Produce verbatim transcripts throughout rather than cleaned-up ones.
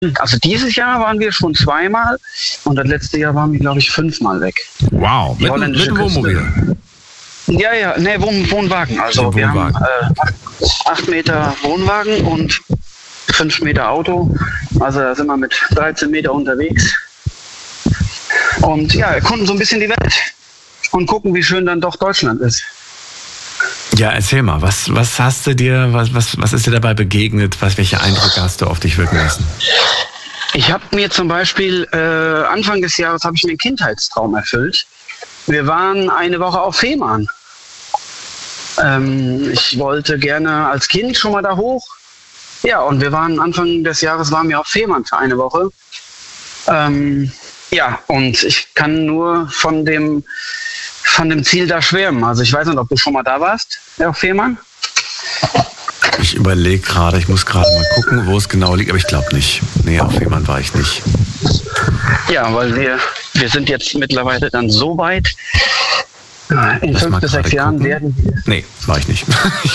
Also dieses Jahr waren wir schon zweimal und das letzte Jahr waren wir, glaube ich, fünfmal weg. Wow, Die mit, holländische mit dem Küste. Wohnmobil? Ja, ja, ne, Wohn Wohnwagen. Also Mit dem wir Wohnwagen. haben äh, acht, acht Meter Wohnwagen und fünf Meter Auto. Also da sind wir mit dreizehn Meter unterwegs. Und ja, erkunden so ein bisschen die Welt und gucken, wie schön dann doch Deutschland ist. Ja, erzähl mal, was, was hast du dir, was, was, was ist dir dabei begegnet? Was, welche Eindrücke hast du auf dich wirken lassen? Ich habe mir zum Beispiel, äh, Anfang des Jahres habe ich mir einen Kindheitstraum erfüllt. Wir waren eine Woche auf Fehmarn. Ähm, ich wollte gerne als Kind schon mal da hoch. Ja, und wir waren Anfang des Jahres waren wir auf Fehmarn für eine Woche. Ähm, ja, und ich kann nur von dem von dem Ziel da schwärmen. Also ich weiß nicht, ob du schon mal da warst, auf Fehmarn. Ich überlege gerade, ich muss gerade mal gucken, wo es genau liegt, aber ich glaube nicht. Nee, auf Fehmarn war ich nicht. Ja, weil wir, wir sind jetzt mittlerweile dann so weit. In Lass fünf mal bis gerade sechs Jahren gucken. werden wir. Nee, war ich nicht.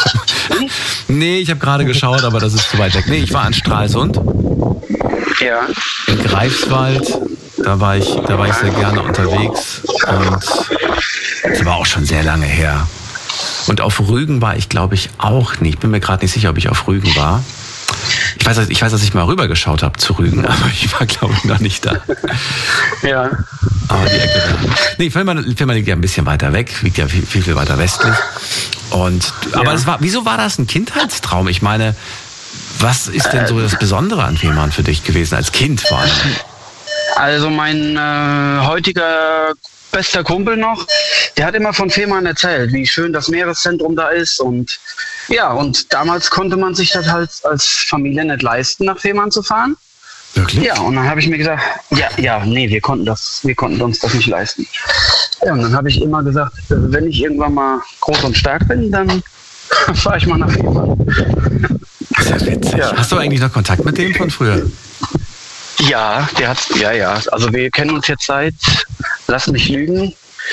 Nee, ich habe gerade geschaut, aber das ist zu weit weg. Nee, ich war an Stralsund, Ja. in Greifswald. Da war ich, da war ich sehr gerne unterwegs und das war auch schon sehr lange her. Und auf Rügen war ich, glaube ich, auch nicht. Bin mir gerade nicht sicher, ob ich auf Rügen war. Ich weiß, ich weiß, dass ich mal rübergeschaut habe zu Rügen, aber ich war, glaube ich, noch nicht da. Ja. Aber die Ecke da. Nee, Fehmarn, Fehmarn liegt ja ein bisschen weiter weg, liegt ja viel, viel, viel weiter westlich. Und, aber Ja. das war, wieso war das ein Kindheitstraum? Ich meine, was ist denn so das Besondere an Fehmarn für dich gewesen, als Kind vor allem? Also mein äh, heutiger bester Kumpel noch, der hat immer von Fehmarn erzählt, wie schön das Meereszentrum da ist. Und ja, und damals konnte man sich das halt als Familie nicht leisten, nach Fehmarn zu fahren. Wirklich? Ja, und dann habe ich mir gesagt, ja, ja, nee, wir konnten das, wir konnten uns das nicht leisten. Ja, und dann habe ich immer gesagt, wenn ich irgendwann mal groß und stark bin, dann fahre ich mal nach Fehmarn. Das ist ja witzig. Ja. Hast du eigentlich noch Kontakt mit dem von früher? Ja, der hat, ja, ja. Also wir kennen uns jetzt seit, lass mich lügen,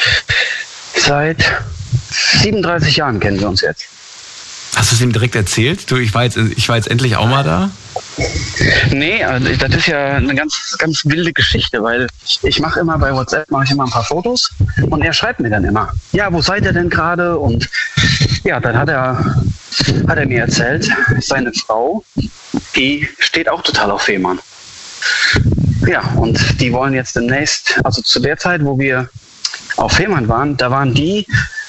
seit siebenunddreißig Jahren kennen wir uns jetzt. Hast du es ihm direkt erzählt? Du, ich war jetzt, ich war jetzt endlich auch mal da. Nee, also das ist ja eine ganz, ganz wilde Geschichte, weil ich mache immer bei WhatsApp mache ich immer ein paar Fotos und er schreibt mir dann immer, ja, wo seid ihr denn gerade? Und ja, dann hat er, hat er mir erzählt, seine Frau, die steht auch total auf Fehmarn. Ja, und die wollen jetzt demnächst, also zu der Zeit, wo wir auf Fehmarn waren, da waren die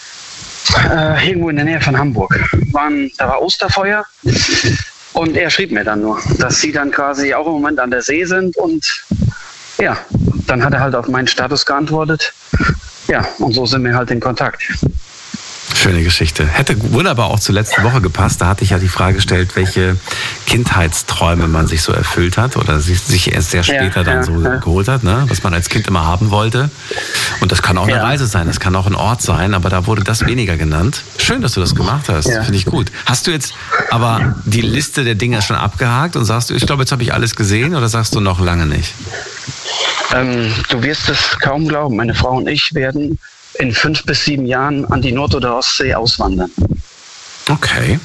äh, irgendwo in der Nähe von Hamburg. Waren, da war Osterfeuer und er schrieb mir dann nur, dass sie dann quasi auch im Moment an der See sind und ja, dann hat er halt auf meinen Status geantwortet. Ja, und so sind wir halt in Kontakt. Schöne Geschichte. Hätte wunderbar auch zur letzten Woche gepasst. Da hatte ich ja die Frage gestellt, welche Kindheitsträume man sich so erfüllt hat oder sich, sich erst sehr später Ja, dann ja, so ja. geholt hat, ne? Was man als Kind immer haben wollte. Und das kann auch eine Ja. Reise sein, das kann auch ein Ort sein, aber da wurde das weniger genannt. Schön, dass du das gemacht hast. Ja. Finde ich gut. Hast du jetzt aber die Liste der Dinge schon abgehakt und sagst du, ich glaube, jetzt habe ich alles gesehen, oder sagst du noch lange nicht? Ähm, du wirst es kaum glauben, meine Frau und ich werden in fünf bis sieben Jahren an die Nord- oder Ostsee auswandern. Okay.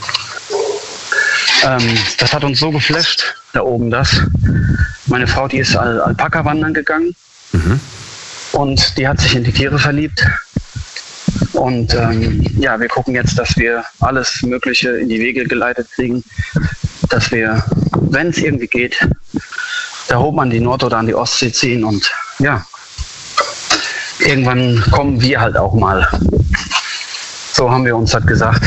Ähm, das hat uns so geflasht, da oben das. Meine Frau, die ist Al Alpaka wandern gegangen Mhm. und die hat sich in die Tiere verliebt. Und ähm, ja, wir gucken jetzt, dass wir alles Mögliche in die Wege geleitet kriegen, dass wir, wenn es irgendwie geht, da oben an die Nord- oder an die Ostsee ziehen und ja, irgendwann kommen wir halt auch mal. So haben wir uns das gesagt.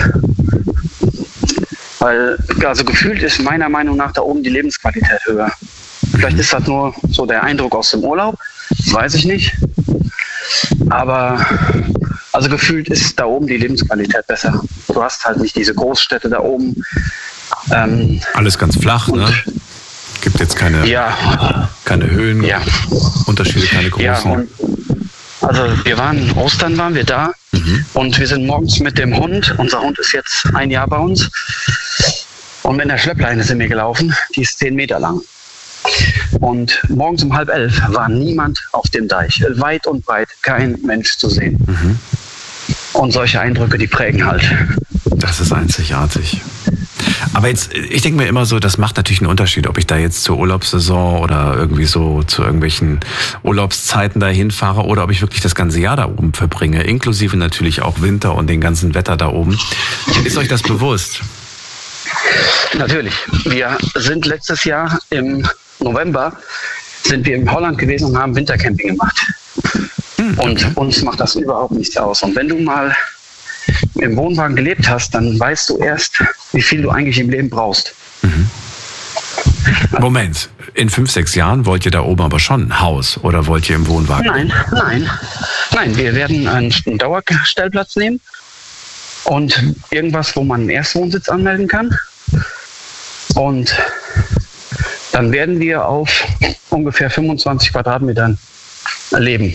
Weil, also gefühlt ist meiner Meinung nach da oben die Lebensqualität höher. Vielleicht ist das nur so der Eindruck aus dem Urlaub, weiß ich nicht. Aber also gefühlt ist da oben die Lebensqualität besser. Du hast halt nicht diese Großstädte da oben. Ähm, Alles ganz flach, ne? Gibt jetzt keine, ja, keine Höhen, ja. Unterschiede, keine großen. Ja, und also wir waren, Ostern waren wir da Mhm. und wir sind morgens mit dem Hund, unser Hund ist jetzt ein Jahr bei uns, und mit einer Schleppleine sind wir gelaufen, die ist zehn Meter lang. Und morgens um halb elf war niemand auf dem Deich, weit und breit kein Mensch zu sehen. Mhm. Und solche Eindrücke, die prägen halt. Das ist einzigartig. Aber jetzt, ich denke mir immer so, das macht natürlich einen Unterschied, ob ich da jetzt zur Urlaubssaison oder irgendwie so zu irgendwelchen Urlaubszeiten dahin fahre oder ob ich wirklich das ganze Jahr da oben verbringe, inklusive natürlich auch Winter und den ganzen Wetter da oben. Ist euch das bewusst? Natürlich. Wir sind letztes Jahr im November sind wir in Holland gewesen und haben Wintercamping gemacht. Hm, okay. Und uns macht das überhaupt nichts aus. Und wenn du mal im Wohnwagen gelebt hast, dann weißt du erst, wie viel du eigentlich im Leben brauchst. Mhm. Moment, in fünf, sechs Jahren wollt ihr da oben aber schon ein Haus oder wollt ihr im Wohnwagen? Nein, nein, nein. Wir werden einen Dauerstellplatz nehmen und irgendwas, wo man einen Erstwohnsitz anmelden kann. Und dann werden wir auf ungefähr fünfundzwanzig Quadratmetern leben.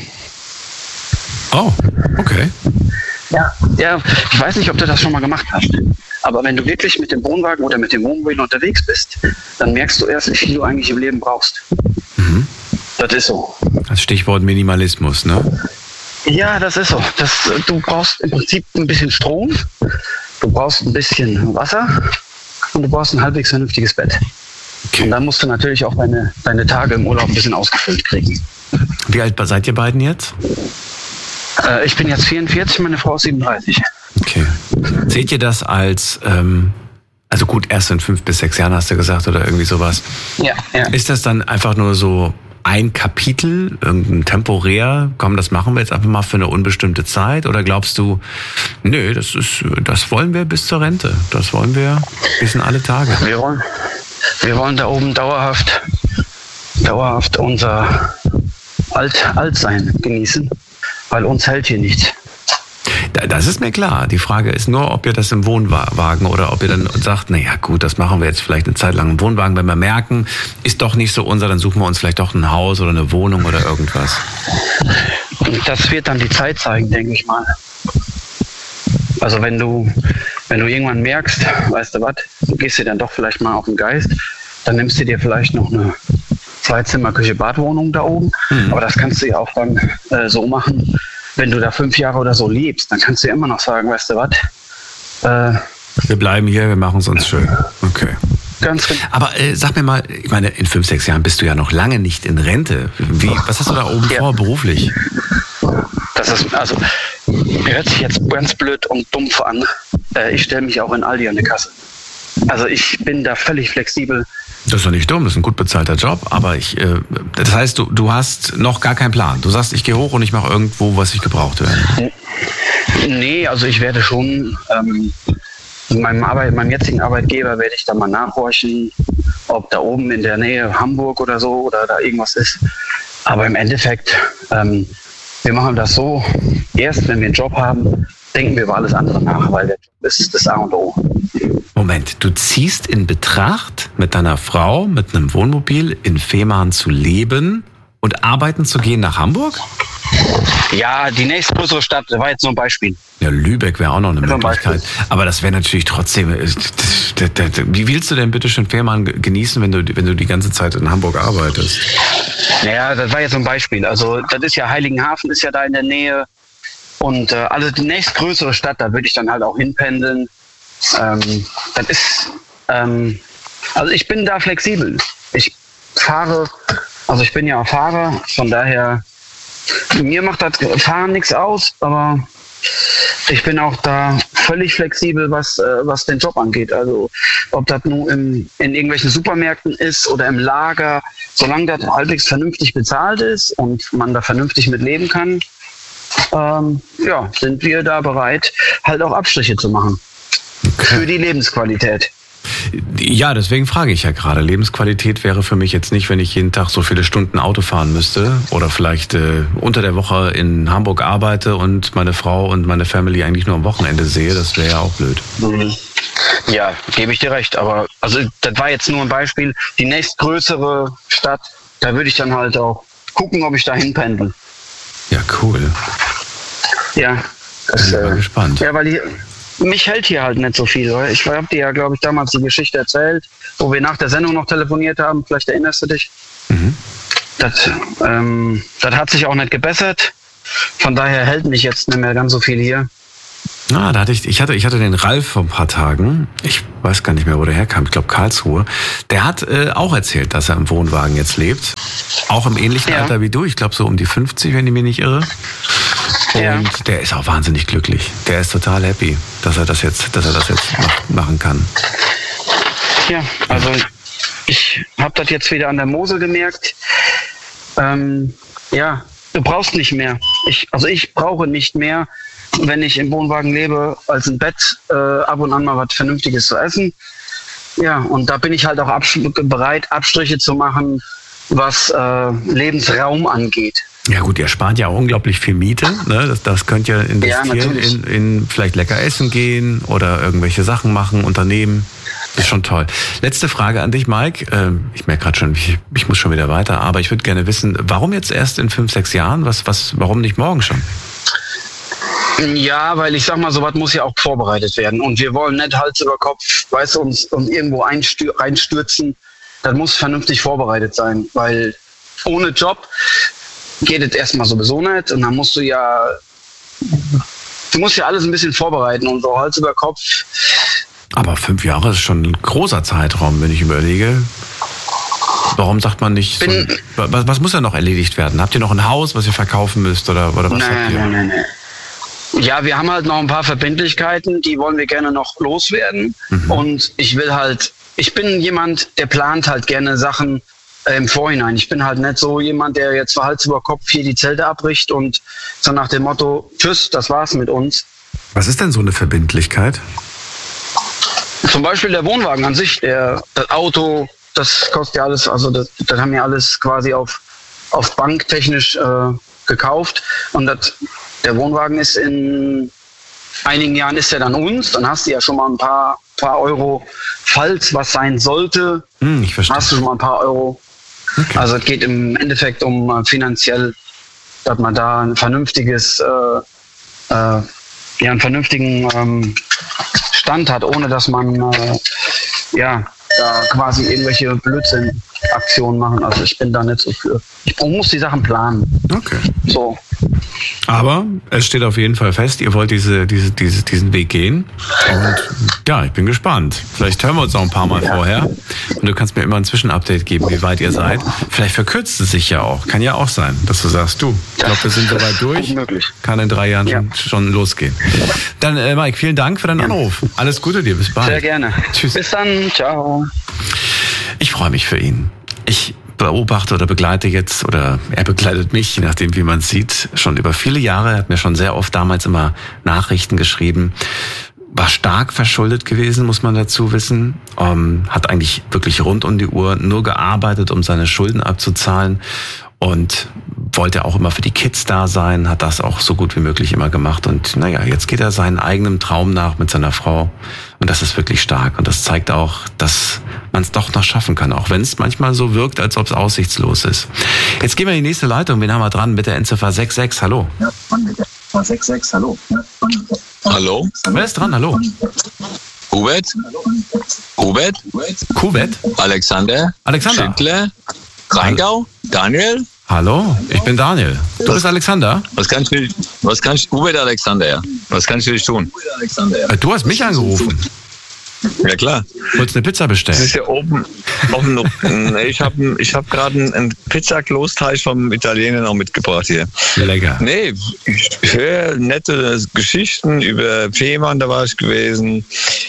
Oh, okay. Ja, ja, ich weiß nicht, ob du das schon mal gemacht hast. Aber wenn du wirklich mit dem Wohnwagen oder mit dem Wohnmobil unterwegs bist, dann merkst du erst, wie viel du eigentlich im Leben brauchst. Mhm. Das ist so. Das Stichwort Minimalismus, ne? Ja, das ist so. Das, du brauchst im Prinzip ein bisschen Strom, du brauchst ein bisschen Wasser und du brauchst ein halbwegs vernünftiges Bett. Okay. Und dann musst du natürlich auch deine, deine Tage im Urlaub ein bisschen ausgefüllt kriegen. Wie alt seid ihr beiden jetzt? Äh, ich bin jetzt vierundvierzig, meine Frau ist siebenunddreißig. Okay. Seht ihr das als, ähm, also gut, erst in fünf bis sechs Jahren hast du gesagt oder irgendwie sowas. Ja, ja. Ist das dann einfach nur so ein Kapitel, irgendein temporär, komm, das machen wir jetzt einfach mal für eine unbestimmte Zeit? Oder glaubst du, nö, das ist, das wollen wir bis zur Rente. Das wollen wir bis in alle Tage. Wir wollen, wir wollen da oben dauerhaft, dauerhaft unser Alt, Altsein genießen, weil uns hält hier nichts. Das ist mir klar. Die Frage ist nur, ob ihr das im Wohnwagen oder ob ihr dann sagt, naja gut, das machen wir jetzt vielleicht eine Zeit lang im Wohnwagen. Wenn wir merken, ist doch nicht so unser, dann suchen wir uns vielleicht doch ein Haus oder eine Wohnung oder irgendwas. Das wird dann die Zeit zeigen, denke ich mal. Also wenn du, wenn du irgendwann merkst, weißt du was, du gehst dir dann doch vielleicht mal auf den Geist, dann nimmst du dir vielleicht noch eine Zwei-Zimmer-Küche-Badwohnung da oben. Hm. Aber das kannst du ja auch dann äh, so machen. Wenn du da fünf Jahre oder so lebst, dann kannst du ja immer noch sagen, weißt du was? Äh, wir bleiben hier, wir machen es uns schön. Okay. Ganz genau. Aber äh, sag mir mal, ich meine, in fünf, sechs Jahren bist du ja noch lange nicht in Rente. Wie, was hast du da oben ja. vor, beruflich? Das ist, also, hört sich jetzt ganz blöd und dumpf an. Äh, ich stelle mich auch in Aldi an die Kasse. Also ich bin da völlig flexibel. Das ist doch nicht dumm, das ist ein gut bezahlter Job, aber ich, äh, das heißt, du, du hast noch gar keinen Plan. Du sagst, ich gehe hoch und ich mache irgendwo, was ich gebraucht werde. Nee, also ich werde schon, ähm, in meinem, Arbeit, meinem jetzigen Arbeitgeber werde ich da mal nachhorchen, ob da oben in der Nähe Hamburg oder so oder da irgendwas ist. Aber im Endeffekt, ähm, wir machen das so, erst wenn wir einen Job haben, denken wir über alles andere nach, weil der Job ist das A und O. Moment, du ziehst in Betracht, mit deiner Frau, mit einem Wohnmobil in Fehmarn zu leben und arbeiten zu gehen nach Hamburg? Ja, die nächstgrößere Stadt, das war jetzt nur ein Beispiel. Ja, Lübeck wäre auch noch eine Möglichkeit. Aber das wäre natürlich trotzdem, wie willst du denn bitte schön Fehmarn genießen, wenn du, wenn du die ganze Zeit in Hamburg arbeitest? Naja, das war jetzt so ein Beispiel. Also das ist ja, Heiligenhafen ist ja da in der Nähe. Und äh, also die nächstgrößere Stadt, da würde ich dann halt auch hinpendeln. Ähm, das ist, ähm, also ich bin da flexibel. Ich fahre, also ich bin ja auch Fahrer, von daher, mir macht das Fahren nichts aus, aber ich bin auch da völlig flexibel, was, äh, was den Job angeht. Also ob das nur im, in irgendwelchen Supermärkten ist oder im Lager, solange das halbwegs vernünftig bezahlt ist und man da vernünftig mit leben kann, ähm, ja, sind wir da bereit, halt auch Abstriche zu machen. Okay. Für die Lebensqualität. Ja, deswegen frage ich ja gerade. Lebensqualität wäre für mich jetzt nicht, wenn ich jeden Tag so viele Stunden Auto fahren müsste oder vielleicht äh, unter der Woche in Hamburg arbeite und meine Frau und meine Family eigentlich nur am Wochenende sehe. Das wäre ja auch blöd. Mhm. Ja, gebe ich dir recht. Aber also das war jetzt nur ein Beispiel. Die nächstgrößere Stadt, da würde ich dann halt auch gucken, ob ich da hinpendel. Ja, cool. Ja, das, ich bin mal äh, gespannt. Ja, weil hier, mich hält hier halt nicht so viel. Ich habe dir ja, glaube ich, damals die Geschichte erzählt, wo wir nach der Sendung noch telefoniert haben. Vielleicht erinnerst du dich. Mhm. Das, ähm, das hat sich auch nicht gebessert. Von daher hält mich jetzt nicht mehr ganz so viel hier. Ah, da hatte ich, ich hatte, ich hatte den Ralf vor ein paar Tagen. Ich weiß gar nicht mehr, wo der herkam. Ich glaube Karlsruhe. Der hat äh, auch erzählt, dass er im Wohnwagen jetzt lebt. Auch im ähnlichen ja. Alter wie du. Ich glaube so um die fünfzig, wenn ich mich nicht irre. Und ja. der ist auch wahnsinnig glücklich. Der ist total happy, dass er das jetzt, dass er das jetzt mach, machen kann. Ja, also ich habe das jetzt wieder an der Mosel gemerkt. Ähm, ja, du brauchst nicht mehr. Ich, also ich brauche nicht mehr, wenn ich im Wohnwagen lebe, als ein Bett, äh, ab und an mal was Vernünftiges zu essen. Ja, und da bin ich halt auch abs- bereit, Abstriche zu machen, was äh, Lebensraum angeht. Ja gut, ihr spart ja auch unglaublich viel Miete. Ne? Das, das könnt ihr investieren ja, in, in vielleicht lecker essen gehen oder irgendwelche Sachen machen, unternehmen. Das ist schon toll. Letzte Frage an dich, Mike. Ich merke gerade schon, ich, ich muss schon wieder weiter, aber ich würde gerne wissen, warum jetzt erst in fünf, sechs Jahren? Was, was, warum nicht morgen schon? Ja, weil ich sag mal, sowas muss ja auch vorbereitet werden. Und wir wollen nicht Hals über Kopf, weißt du, uns, uns irgendwo einstür- reinstürzen. Das muss vernünftig vorbereitet sein, weil ohne Job geht es erstmal sowieso nicht. Und dann musst du ja, du musst ja alles ein bisschen vorbereiten und so Hals über Kopf. Aber fünf Jahre ist schon ein großer Zeitraum, wenn ich überlege. Warum sagt man nicht, so, was, was muss ja noch erledigt werden? Habt ihr noch ein Haus, was ihr verkaufen müsst oder, oder was nein, habt ihr? Nein, nein, nein. Ja, wir haben halt noch ein paar Verbindlichkeiten, die wollen wir gerne noch loswerden. Mhm. Und ich will halt, ich bin jemand, der plant halt gerne Sachen äh, im Vorhinein. Ich bin halt nicht so jemand, der jetzt für Hals über Kopf hier die Zelte abbricht und so nach dem Motto, tschüss, das war's mit uns. Was ist denn so eine Verbindlichkeit? Zum Beispiel der Wohnwagen an sich, der, das Auto, das kostet ja alles, also das, das haben wir alles quasi auf, auf banktechnisch äh, gekauft. Und das, der Wohnwagen ist in einigen Jahren ist er dann uns, dann hast du ja schon mal ein paar, paar Euro, falls was sein sollte, hm, ich verstehe. Hast du schon mal ein paar Euro. Okay. Also es geht im Endeffekt um äh, finanziell, dass man da ein vernünftiges, äh, äh, ja, einen vernünftigen ähm, Stand hat, ohne dass man äh, ja da quasi irgendwelche Blödsinn-Aktionen machen. Also ich bin da nicht so für. Ich muss die Sachen planen. Okay. So. Aber es steht auf jeden Fall fest, ihr wollt diese, diese, diese, diesen Weg gehen. Und ja, ich bin gespannt. Vielleicht hören wir uns noch ein paar Mal ja. vorher. Und du kannst mir immer ein Zwischenupdate geben, wie weit ihr seid. Vielleicht verkürzt es sich ja auch. Kann ja auch sein, dass du sagst, du, ich glaube, wir sind soweit durch. Kann in drei Jahren ja. schon, schon losgehen. Dann, äh, Mike, vielen Dank für deinen Anruf. Alles Gute dir. Bis bald. Sehr gerne. Tschüss. Bis dann. Ciao. Ich freue mich für ihn. Ich beobachte oder begleite jetzt, oder er begleitet mich, je nachdem wie man es sieht, schon über viele Jahre. Er hat mir schon sehr oft damals immer Nachrichten geschrieben. War stark verschuldet gewesen, muss man dazu wissen. Ähm, hat eigentlich wirklich rund um die Uhr nur gearbeitet, um seine Schulden abzuzahlen. Und wollte auch immer für die Kids da sein, hat das auch so gut wie möglich immer gemacht. Und naja, jetzt geht er seinen eigenen Traum nach mit seiner Frau. Und das ist wirklich stark. Und das zeigt auch, dass man es doch noch schaffen kann, auch wenn es manchmal so wirkt, als ob es aussichtslos ist. Jetzt gehen wir in die nächste Leitung. Wen haben wir dran mit der Endziffer sechs sechs? Hallo. Ja, mit der sechs sechs, hallo. Hallo? Wer ist dran? Hallo. Hubert? Hubert? Hubert? Alexander? Alexander? Schindler? Rheingau? Daniel? Hallo, ich bin Daniel. Du bist Alexander? Was kann ich für, was kann ich, Hubert Alexander, ja. Was kann ich für dich tun? Du hast mich angerufen. Ja, klar. Wolltest eine Pizza bestellen? Das ist ja oben. oben noch, ich habe ich hab gerade einen Pizzaklosteig vom Italiener noch mitgebracht hier. Lecker. Nee, ich höre nette Geschichten über Fehmarn, da war ich gewesen.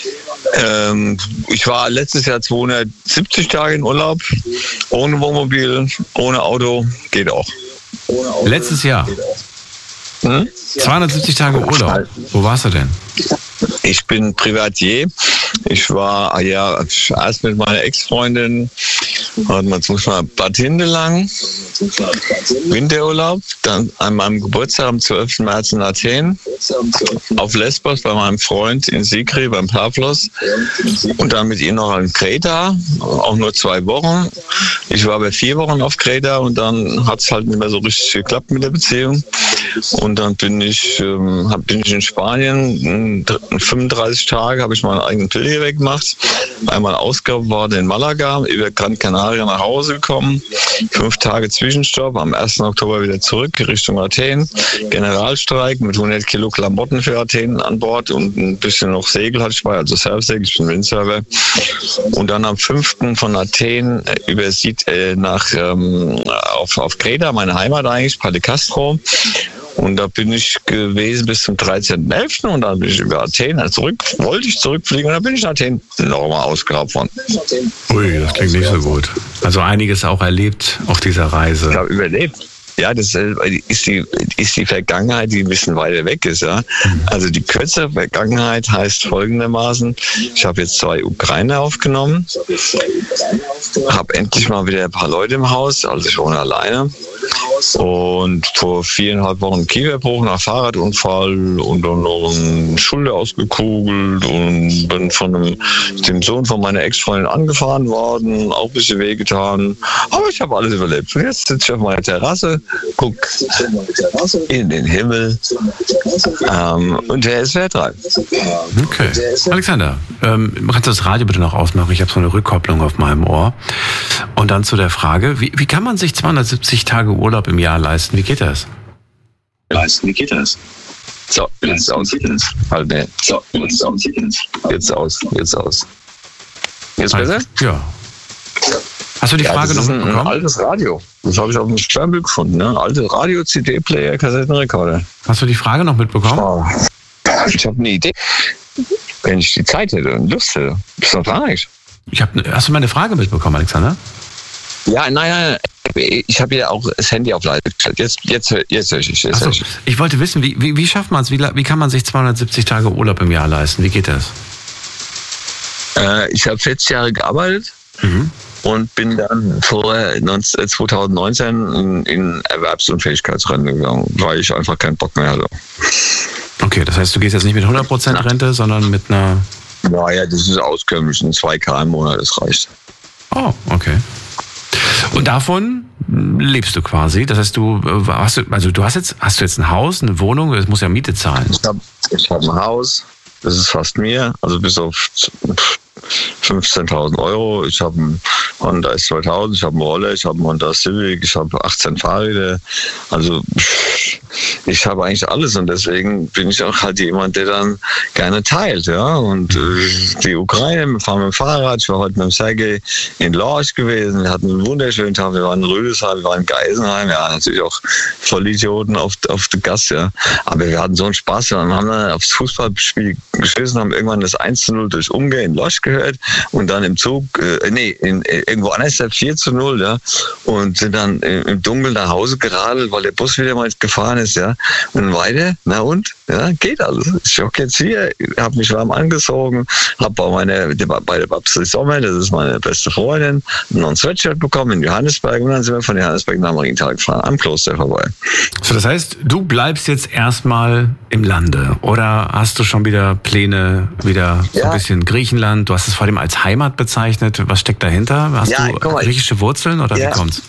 Ähm, ich war letztes Jahr zweihundertsiebzig Tage in Urlaub, ohne Wohnmobil, ohne Auto, geht auch. Letztes Jahr? Hm? zweihundertsiebzig Tage Urlaub. Wo warst du denn? Ich bin Privatier. Ich war ja erst mit meiner Ex-Freundin, jetzt muss man Bad Hindelang, Winterurlaub, dann an meinem Geburtstag am zwölften März in Athen, auf Lesbos bei meinem Freund in Sigri beim Pavlos und dann mit ihm noch in Kreta, auch nur zwei Wochen. Ich war aber vier Wochen auf Kreta und dann hat es halt nicht mehr so richtig geklappt mit der Beziehung. Und dann bin ich, ähm, hab, bin ich in Spanien, fünfunddreißig Tage habe ich meinen eigenen Pilger gemacht. Einmal Ausgabe war in Malaga, über Gran Canaria nach Hause gekommen. Fünf Tage Zwischenstopp, am ersten Oktober wieder zurück Richtung Athen. Generalstreik mit hundert Kilo Klamotten für Athen an Bord und ein bisschen noch Segel hatte ich bei, also Surfsegel, ich bin Windsurfer. Und dann am fünften von Athen über äh, nach ähm, auf, auf Kreta, meine Heimat eigentlich, Palikastro. Und da bin ich gewesen bis zum dreizehnten elften und dann bin ich über Athen zurück, wollte ich zurückfliegen und dann bin ich in Athen nochmal ausgeraubt worden. Ui, das klingt nicht so gut. Also einiges auch erlebt auf dieser Reise. Ich habe überlebt. Ja, das ist die, ist die Vergangenheit, die ein bisschen weiter weg ist. Ja. Also die kürzere Vergangenheit heißt folgendermaßen, ich habe jetzt zwei Ukrainer aufgenommen, habe endlich mal wieder ein paar Leute im Haus, also ich wohne alleine. Und vor viereinhalb Wochen Kieferbruch nach Fahrradunfall und dann noch eine Schulter ausgekugelt und bin von einem, dem Sohn von meiner Ex-Freundin angefahren worden, auch ein bisschen wehgetan. Aber ich habe alles überlebt. Und jetzt sitze ich auf meiner Terrasse, guck in den Himmel ähm, und der S W R drei. Okay. Alexander, ähm, kannst du das Radio bitte noch ausmachen? Ich habe so eine Rückkopplung auf meinem Ohr. Und dann zu der Frage, wie, wie kann man sich zweihundertsiebzig Tage Urlaub im Jahr leisten? Wie geht das? Leisten, wie geht das? So, jetzt aus. Halt, nee. So, jetzt aus. Jetzt aus, jetzt aus. Jetzt Also, besser? ja. Hast du die Ja, Frage das noch ist ein, ein mitbekommen? altes Radio. Das habe ich auf dem Sternbild gefunden. Ne? Alte Radio, C D-Player, Kassettenrekorder. Hast du die Frage noch mitbekommen? Oh. Ich habe eine Idee. Wenn ich die Zeit hätte und Lust hätte. Bist du noch da eigentlich? Ich hab, hast du meine Frage mitbekommen, Alexander? Ja, naja, ich habe ja auch das Handy auf leise gestellt. Jetzt, jetzt, jetzt höre ich. Jetzt Achso, hör ich. ich wollte wissen, wie, wie, wie schafft man es? Wie, wie kann man sich zweihundertsiebzig Tage Urlaub im Jahr leisten? Wie geht das? Äh, ich habe vierzig Jahre gearbeitet. Mhm. Und bin dann vor zweitausendneunzehn in, in Erwerbsunfähigkeitsrente gegangen, weil ich einfach keinen Bock mehr hatte. Okay, das heißt, du gehst jetzt nicht mit hundert Prozent Rente, sondern mit einer... Naja, das ist auskömmlich, ein zwei K im Monat, das reicht. Oh, okay. Und davon lebst du quasi? Das heißt, du hast, also du hast jetzt, hast du jetzt ein Haus, eine Wohnung, das muss ja Miete zahlen. Ich habe ich hab ein Haus, das ist fast mir, also bis auf fünfzehntausend Euro. Ich habe einen Honda S zweitausend, ich habe einen Roller, ich habe einen Honda Civic, ich habe achtzehn Fahrräder. Also ich habe eigentlich alles und deswegen bin ich auch halt jemand, der dann gerne teilt. Ja. Und äh, die Ukraine, wir fahren mit dem Fahrrad. Ich war heute mit dem Sergei in Lorch gewesen. Wir hatten einen wunderschönen Tag. Wir waren in Rüdesheim, wir waren in Geisenheim. Ja, natürlich auch Vollidioten auf, auf der Gas. Ja. Aber wir hatten so einen Spaß. Wir haben dann aufs Fußballspiel geschissen, haben irgendwann das eins zu null durch Umgeh in Lorch gehört und dann im Zug, äh, nee, in, äh, irgendwo anders vier zu null, ja, und sind dann im Dunkeln nach Hause geradelt, weil der Bus wieder mal gefahren ist, ja, und weiter, na und, ja, geht alles. Ich hocke jetzt hier, habe mich warm angezogen, habe bei meiner, bei der Babsi Sommer, das ist meine beste Freundin, noch ein Sweatshirt bekommen in Johannesburg und dann sind wir von Johannesburg nach Marienthal gefahren, am Kloster vorbei. So, das heißt, du bleibst jetzt erstmal im Lande oder hast du schon wieder Pläne, wieder so ein Ja. bisschen Griechenland? Du hast es vor allem als Heimat bezeichnet. Was steckt dahinter? Hast Ja, du guck mal, griechische Wurzeln oder Ja. wie kommt's?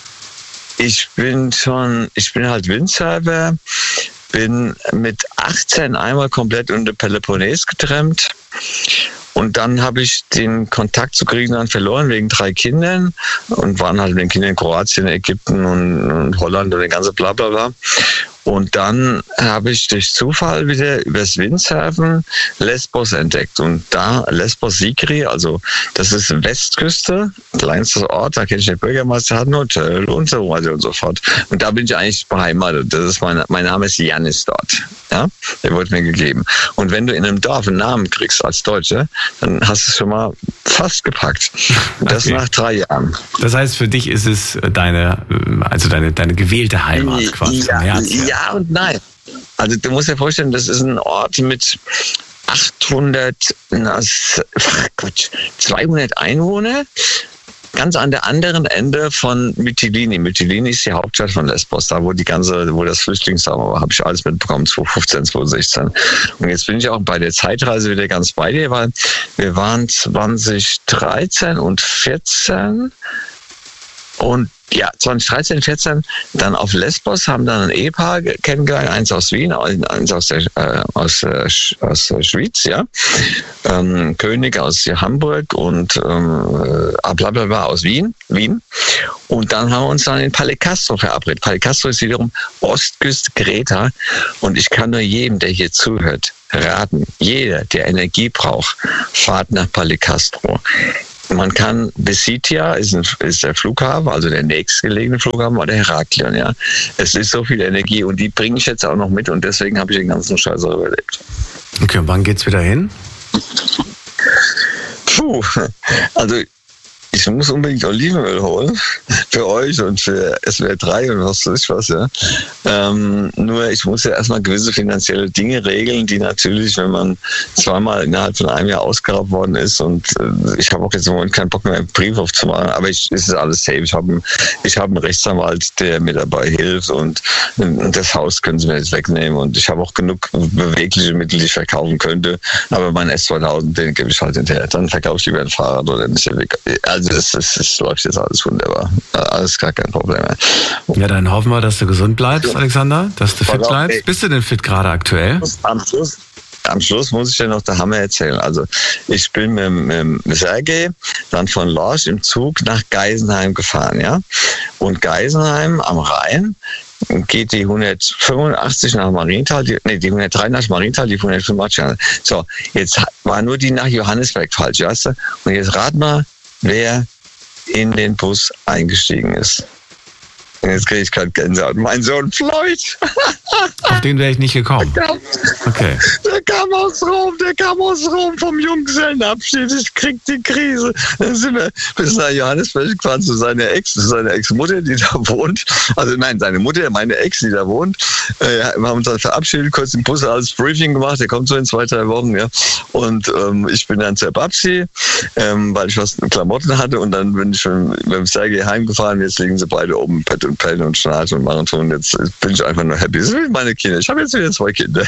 Ich bin schon, ich bin halt Windsurfer, bin mit achtzehn einmal komplett unter Peloponnes getrennt. Und dann habe ich den Kontakt zu Griechenland verloren wegen drei Kindern und waren halt mit den Kindern in Kroatien, Ägypten und, und Holland und den ganzen Blablabla. Und dann habe ich durch Zufall wieder übers Windsurfen Lesbos entdeckt. Und da Lesbos Sigri, also das ist Westküste, kleinster Ort, da kenne ich den Bürgermeister, hat ein Hotel und so weiter und so fort. Und da bin ich eigentlich beheimatet. Das ist mein, mein Name ist Janis dort. Ja, der wurde mir gegeben. Und wenn du in einem Dorf einen Namen kriegst als Deutscher, dann hast du es schon mal fast gepackt. Und das Okay. nach drei Jahren. Das heißt, für dich ist es deine, also deine, deine gewählte Heimat quasi. Ja, vom Herz her. ja und nein. Also du musst dir vorstellen, das ist ein Ort mit achthundert, na, ach Gott, zweihundert Einwohner. Ganz an der anderen Ende von Mytilini. Mytilini ist die Hauptstadt von Lesbos, da wo die ganze, wo das Flüchtlingsdrama war, habe ich alles mitbekommen, zweitausendfünfzehn, zweitausendsechzehn. Und jetzt bin ich auch bei der Zeitreise wieder ganz bei dir, weil wir waren zwanzig dreizehn und vierzehn und ja, zwanzig dreizehn, vierzehn dann auf Lesbos, haben dann ein Ehepaar kennengelernt, eins aus Wien, eins aus der, äh, aus, äh, aus der Schweiz, ja, ähm, König aus Hamburg und ähm, blablabla aus Wien, Wien. Und dann haben wir uns dann in Palle Castro verabredet. Palle Castro ist wiederum Ostküste Kreta und ich kann nur jedem, der hier zuhört, raten, jeder, der Energie braucht, fahrt nach Palle Castro. Man kann, Besitia ist, ein, ist der Flughafen, also der nächstgelegene Flughafen, war der Heraklion, ja. Es ist so viel Energie und die bringe ich jetzt auch noch mit und deswegen habe ich den ganzen Scheiß auch überlebt. Okay, und wann geht's wieder hin? Puh, also ich muss unbedingt Olivenöl holen für euch und für S W R drei und was weiß ich was, ja. Ähm, nur ich muss ja erstmal gewisse finanzielle Dinge regeln, die natürlich, wenn man zweimal innerhalb von einem Jahr ausgeraubt worden ist und äh, ich habe auch jetzt im Moment keinen Bock mehr, einen Brief aufzumachen, aber ich, es ist alles safe. Ich habe ich hab einen Rechtsanwalt, der mir dabei hilft und, und das Haus können sie mir jetzt wegnehmen und ich habe auch genug bewegliche Mittel, die ich verkaufen könnte, aber mein S zweitausend, den gebe ich halt hinterher. Dann verkaufe ich lieber ein Fahrrad oder ein Civic. Also es, es, es läuft jetzt alles wunderbar. Alles gar kein Problem mehr. Ja, dann hoffen wir, dass du gesund bleibst, Alexander, dass du fit bleibst. Ey. Bist du denn fit gerade aktuell? Am Schluss, am Schluss muss ich dir noch der Hammer erzählen. Also ich bin mit, mit Sergej dann von Lorsch im Zug nach Geisenheim gefahren, ja. Und Geisenheim am Rhein geht die hundertfünfundachtzig nach Marienthal, die, nee, die hundertdrei nach Marienthal, die hundertfünfundachtzig. So, jetzt war nur die nach Johannesberg falsch, weißt du? Und jetzt rat mal, wer in den Bus eingestiegen ist. Und jetzt kriege ich gerade Gänsehaut. Mein Sohn Floyd. Auf den wäre ich nicht gekommen. Der kam, okay. Der kam aus Rom, der kam aus Rom vom Junggesellenabschied. Ich krieg die Krise. Dann sind wir bis nach Johannesburg gefahren zu seiner Ex, zu seiner Ex-Mutter, die da wohnt. Also nein, seine Mutter, meine Ex, die da wohnt. Äh, wir haben uns dann verabschiedet, kurz im Bus alles Briefing gemacht. Der kommt so in zwei, drei Wochen, ja. Und ähm, ich bin dann zur Babsi, ähm, weil ich was Klamotten hatte. Und dann bin ich schon mit dem Sergej heimgefahren. Jetzt liegen sie beide oben im Bett und pellen und schnarchen und machen und jetzt bin ich einfach nur happy. Das sind meine Kinder. Ich habe jetzt wieder zwei Kinder.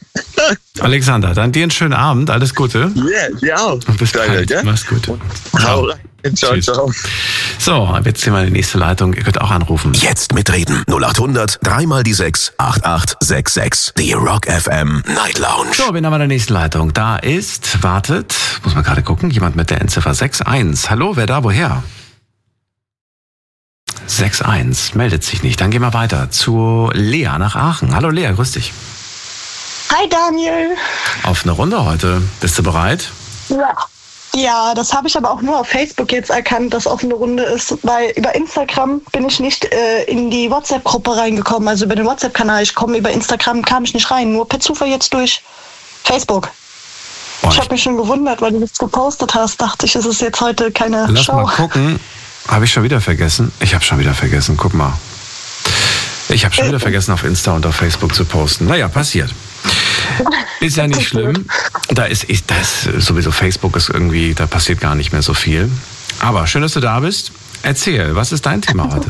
Alexander, dann dir einen schönen Abend. Alles Gute. Ja, yeah, dir auch. Und bis Danke, bald. gell? Mach's gut. Ciao. Ciao, Tschüss. ciao. So, jetzt hier mal die nächste Leitung. Ihr könnt auch anrufen. Jetzt mitreden. null acht hundert, dreimal die sechs, acht acht sechs sechs. Die Rock F M Night Lounge. So, wir haben in der nächsten Leitung. Da ist, wartet, muss man gerade gucken, jemand mit der Endziffer sechs eins. Hallo, wer da, woher? sechs eins, meldet sich nicht. Dann gehen wir weiter zu Lea nach Aachen. Hallo Lea, grüß dich. Hi Daniel. Auf eine Runde heute. Bist du bereit? Ja. Ja, das habe ich aber auch nur auf Facebook jetzt erkannt, dass auf eine Runde ist, weil über Instagram bin ich nicht äh, in die WhatsApp-Gruppe reingekommen, also über den WhatsApp-Kanal. Ich komme über Instagram, kam ich nicht rein, nur per Zufall jetzt durch Facebook. Boah, ich habe mich schon gewundert, weil du das gepostet hast, dachte ich, es ist jetzt heute keine Lass Show. mal gucken. Habe ich schon wieder vergessen? Ich habe schon wieder vergessen. Guck mal. Ich habe schon wieder vergessen, auf Insta und auf Facebook zu posten. Naja, passiert. Ist ja nicht schlimm. Da ist, ist das sowieso, Facebook ist irgendwie, da passiert gar nicht mehr so viel. Aber schön, dass du da bist. Erzähl, was ist dein Thema heute?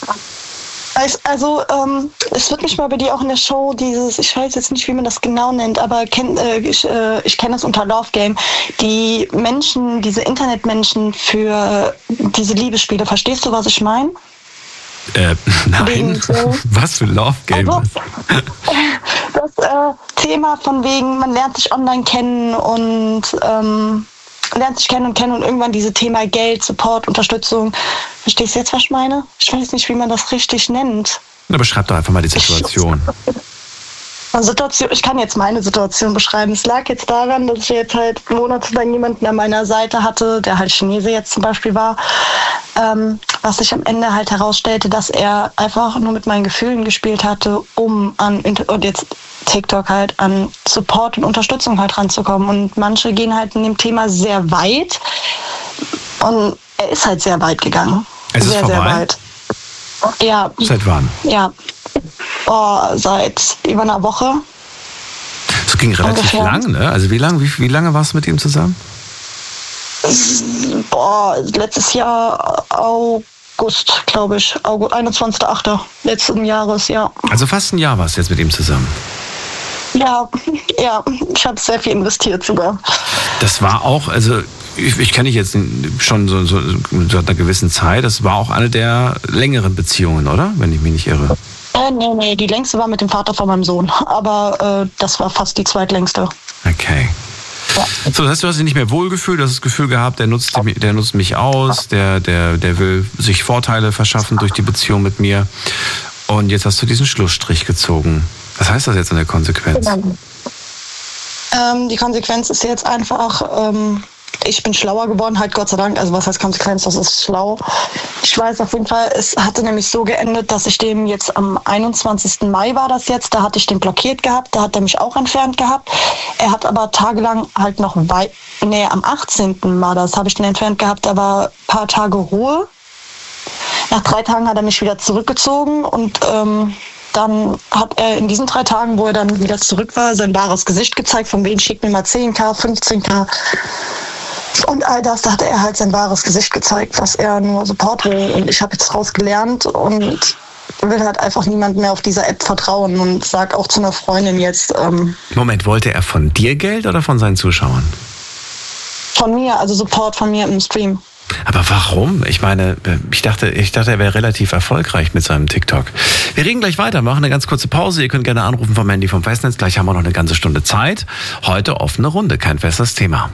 Also, ähm, es wird mich mal bei dir auch in der Show dieses, ich weiß jetzt nicht, wie man das genau nennt, aber kenn, äh, ich, äh, ich kenne das unter Love Game, die Menschen, diese Internetmenschen für diese Liebesspiele. Verstehst du, was ich meine? Äh, nein. So, was für Love Game? Also, das äh, Thema von wegen, man lernt sich online kennen und ähm, lernt sich kennen und kennen und irgendwann diese Thema Geld, Support, Unterstützung. Verstehst du jetzt, was ich meine? Ich weiß nicht, wie man das richtig nennt. Na, beschreib doch einfach mal die Situation. Situation. Ich kann jetzt meine Situation beschreiben. Es lag jetzt daran, dass ich jetzt halt monatelang jemanden an meiner Seite hatte, der halt Chinese jetzt zum Beispiel war, ähm, was sich am Ende halt herausstellte, dass er einfach nur mit meinen Gefühlen gespielt hatte, um an, und jetzt TikTok halt, an Support und Unterstützung halt ranzukommen. Und manche gehen halt in dem Thema sehr weit und er ist halt sehr weit gegangen. Es ist sehr, vorbei? sehr weit. Ja. Seit wann? Ja. Oh, seit über einer Woche. Das ging relativ Ungefähr. lang, ne? Also wie lange wie, wie lange warst du mit ihm zusammen? Boah, letztes Jahr August, glaube ich. einundzwanzigster achter letzten Jahres, ja. Also fast ein Jahr warst du jetzt mit ihm zusammen. Ja, ja, ich habe sehr viel investiert sogar. Das war auch, also ich, ich kenne dich jetzt schon so, so seit einer gewissen Zeit, das war auch eine der längeren Beziehungen, oder? Wenn ich mich nicht irre. Äh, nee, nee, die längste war mit dem Vater von meinem Sohn, aber äh, das war fast die zweitlängste. Okay. Ja. So, das heißt, du hast dich nicht mehr wohlgefühlt, du hast das Gefühl gehabt, der nutzt, der nutzt mich aus, der, der, der will sich Vorteile verschaffen durch die Beziehung mit mir. Und jetzt hast du diesen Schlussstrich gezogen. Was heißt das jetzt in der Konsequenz? Ähm, die Konsequenz ist jetzt einfach, ähm, ich bin schlauer geworden, halt Gott sei Dank. Also was heißt Konsequenz, das ist schlau. Ich weiß auf jeden Fall, es hatte nämlich so geendet, dass ich dem jetzt am einundzwanzigsten Mai war das jetzt, da hatte ich den blockiert gehabt, da hat er mich auch entfernt gehabt. Er hat aber tagelang halt noch weit, nee, am achtzehnten war das, habe ich den entfernt gehabt, da war ein paar Tage Ruhe. Nach drei Tagen hat er mich wieder zurückgezogen und ähm, dann hat er in diesen drei Tagen, wo er dann wieder zurück war, sein wahres Gesicht gezeigt, von wem schickt mir mal zehn K, fünfzehn K und all das. Da hat er halt sein wahres Gesicht gezeigt, was er nur Support will. Und ich habe jetzt daraus gelernt und will halt einfach niemand mehr auf dieser App vertrauen und sag auch zu einer Freundin jetzt. Ähm, Moment, wollte er von dir Geld oder von seinen Zuschauern? Von mir, also Support von mir im Stream. Aber warum? Ich meine, ich dachte, ich dachte, er wäre relativ erfolgreich mit seinem TikTok. Wir reden gleich weiter, machen eine ganz kurze Pause. Ihr könnt gerne anrufen vom Handy vom Festnetz. Gleich haben wir noch eine ganze Stunde Zeit. Heute offene Runde, kein festes Thema.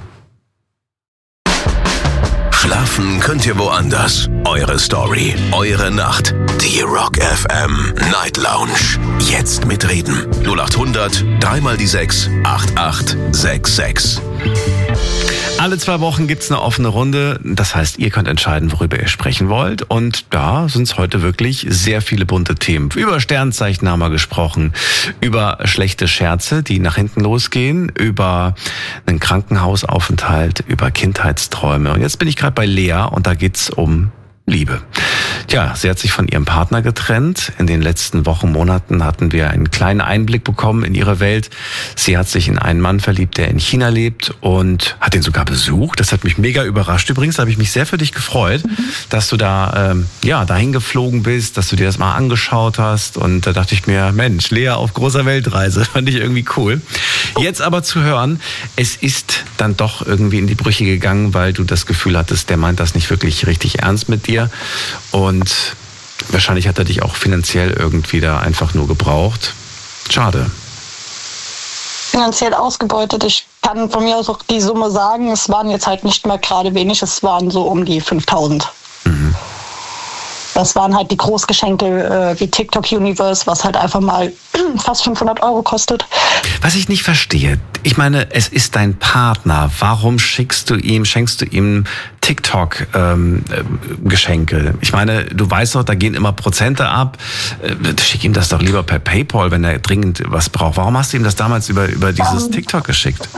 Schlafen könnt ihr woanders. Eure Story, eure Nacht. Die Rock F M Night Lounge. Jetzt mitreden. null acht hundert, dreimal die sechs, acht acht sechs sechs. Alle zwei Wochen gibt's eine offene Runde. Das heißt, ihr könnt entscheiden, worüber ihr sprechen wollt. Und da sind es heute wirklich sehr viele bunte Themen. Über Sternzeichen haben wir gesprochen, über schlechte Scherze, die nach hinten losgehen, über einen Krankenhausaufenthalt, über Kindheitsträume. Und jetzt bin ich gerade bei Lea und da geht's um Liebe. Tja, sie hat sich von ihrem Partner getrennt. In den letzten Wochen, Monaten hatten wir einen kleinen Einblick bekommen in ihre Welt. Sie hat sich in einen Mann verliebt, der in China lebt und hat ihn sogar besucht. Das hat mich mega überrascht. Übrigens, da habe ich mich sehr für dich gefreut, mhm. dass du da ähm, ja dahin geflogen bist, dass du dir das mal angeschaut hast. Und da dachte ich mir, Mensch, Lea auf großer Weltreise. Fand ich irgendwie cool. Jetzt aber zu hören, es ist dann doch irgendwie in die Brüche gegangen, weil du das Gefühl hattest, der meint das nicht wirklich richtig ernst mit dir. Und wahrscheinlich hat er dich auch finanziell irgendwie da einfach nur gebraucht. Schade. Finanziell ausgebeutet. Ich kann von mir aus auch die Summe sagen. Es waren jetzt halt nicht mehr gerade wenig. Es waren so um die fünftausend. Mhm. Das waren halt die Großgeschenke äh, wie TikTok Universe, was halt einfach mal fast fünfhundert Euro kostet. Was ich nicht verstehe, ich meine, es ist dein Partner. Warum schickst du ihm, schenkst du ihm TikTok-Geschenke? Ähm, ich meine, du weißt doch, da gehen immer Prozente ab. Äh, schick ihm das doch lieber per PayPal, wenn er dringend was braucht. Warum hast du ihm das damals über, über dieses um. TikTok geschickt?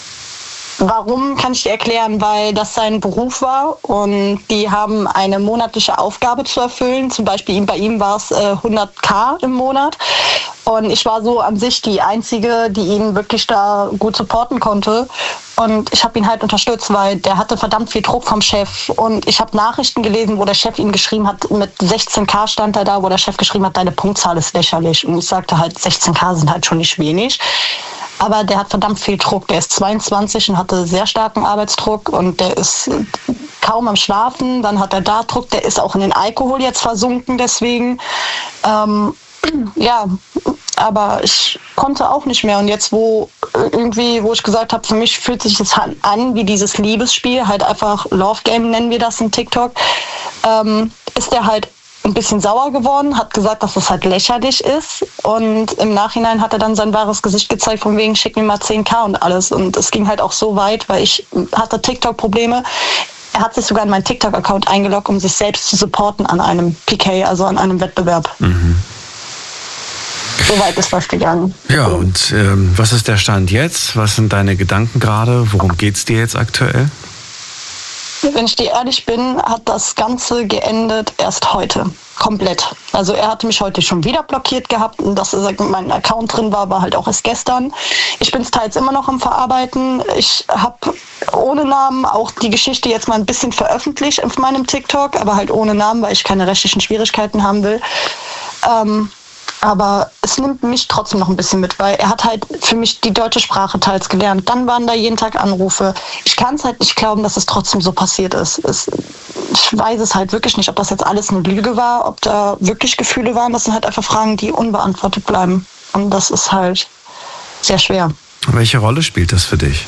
Warum, kann ich dir erklären, weil das sein Beruf war und die haben eine monatliche Aufgabe zu erfüllen. Zum Beispiel bei ihm war es äh, hunderttausend im Monat und ich war so an sich die Einzige, die ihn wirklich da gut supporten konnte und ich habe ihn halt unterstützt, weil der hatte verdammt viel Druck vom Chef und ich habe Nachrichten gelesen, wo der Chef ihm geschrieben hat, mit sechzehn K stand er da, wo der Chef geschrieben hat, deine Punktzahl ist lächerlich und ich sagte halt, sechzehn K sind halt schon nicht wenig. Aber der hat verdammt viel Druck. Der ist zweiundzwanzig und hatte sehr starken Arbeitsdruck und der ist kaum am Schlafen. Dann hat er da Druck. Der ist auch in den Alkohol jetzt versunken deswegen. Ähm, ja, aber ich konnte auch nicht mehr. Und jetzt, wo irgendwie, wo ich gesagt habe, für mich fühlt sich das an wie dieses Liebesspiel, halt einfach Love Game nennen wir das in TikTok, ähm, ist der halt ein bisschen sauer geworden, hat gesagt, dass das halt lächerlich ist und im Nachhinein hat er dann sein wahres Gesicht gezeigt, von wegen schick mir mal zehn K und alles und es ging halt auch so weit, weil ich hatte TikTok-Probleme. Er hat sich sogar in meinen TikTok-Account eingeloggt, um sich selbst zu supporten an einem P K, also an einem Wettbewerb. Mhm. So weit ist das gegangen. Ja, und ähm, was ist der Stand jetzt? Was sind deine Gedanken gerade? Worum geht's dir jetzt aktuell? Wenn ich dir ehrlich bin, hat das Ganze geendet erst heute. Komplett. Also er hatte mich heute schon wieder blockiert gehabt und dass mein Account drin war, war halt auch erst gestern. Ich bin es teils immer noch am Verarbeiten. Ich habe ohne Namen auch die Geschichte jetzt mal ein bisschen veröffentlicht auf meinem TikTok, aber halt ohne Namen, weil ich keine rechtlichen Schwierigkeiten haben will. Ähm, Aber es nimmt mich trotzdem noch ein bisschen mit, weil er hat halt für mich die deutsche Sprache teils gelernt. Dann waren da jeden Tag Anrufe. Ich kann es halt nicht glauben, dass es trotzdem so passiert ist. Es, ich weiß es halt wirklich nicht, ob das jetzt alles eine Lüge war, ob da wirklich Gefühle waren. Das sind halt einfach Fragen, die unbeantwortet bleiben. Und das ist halt sehr schwer. Welche Rolle spielt das für dich?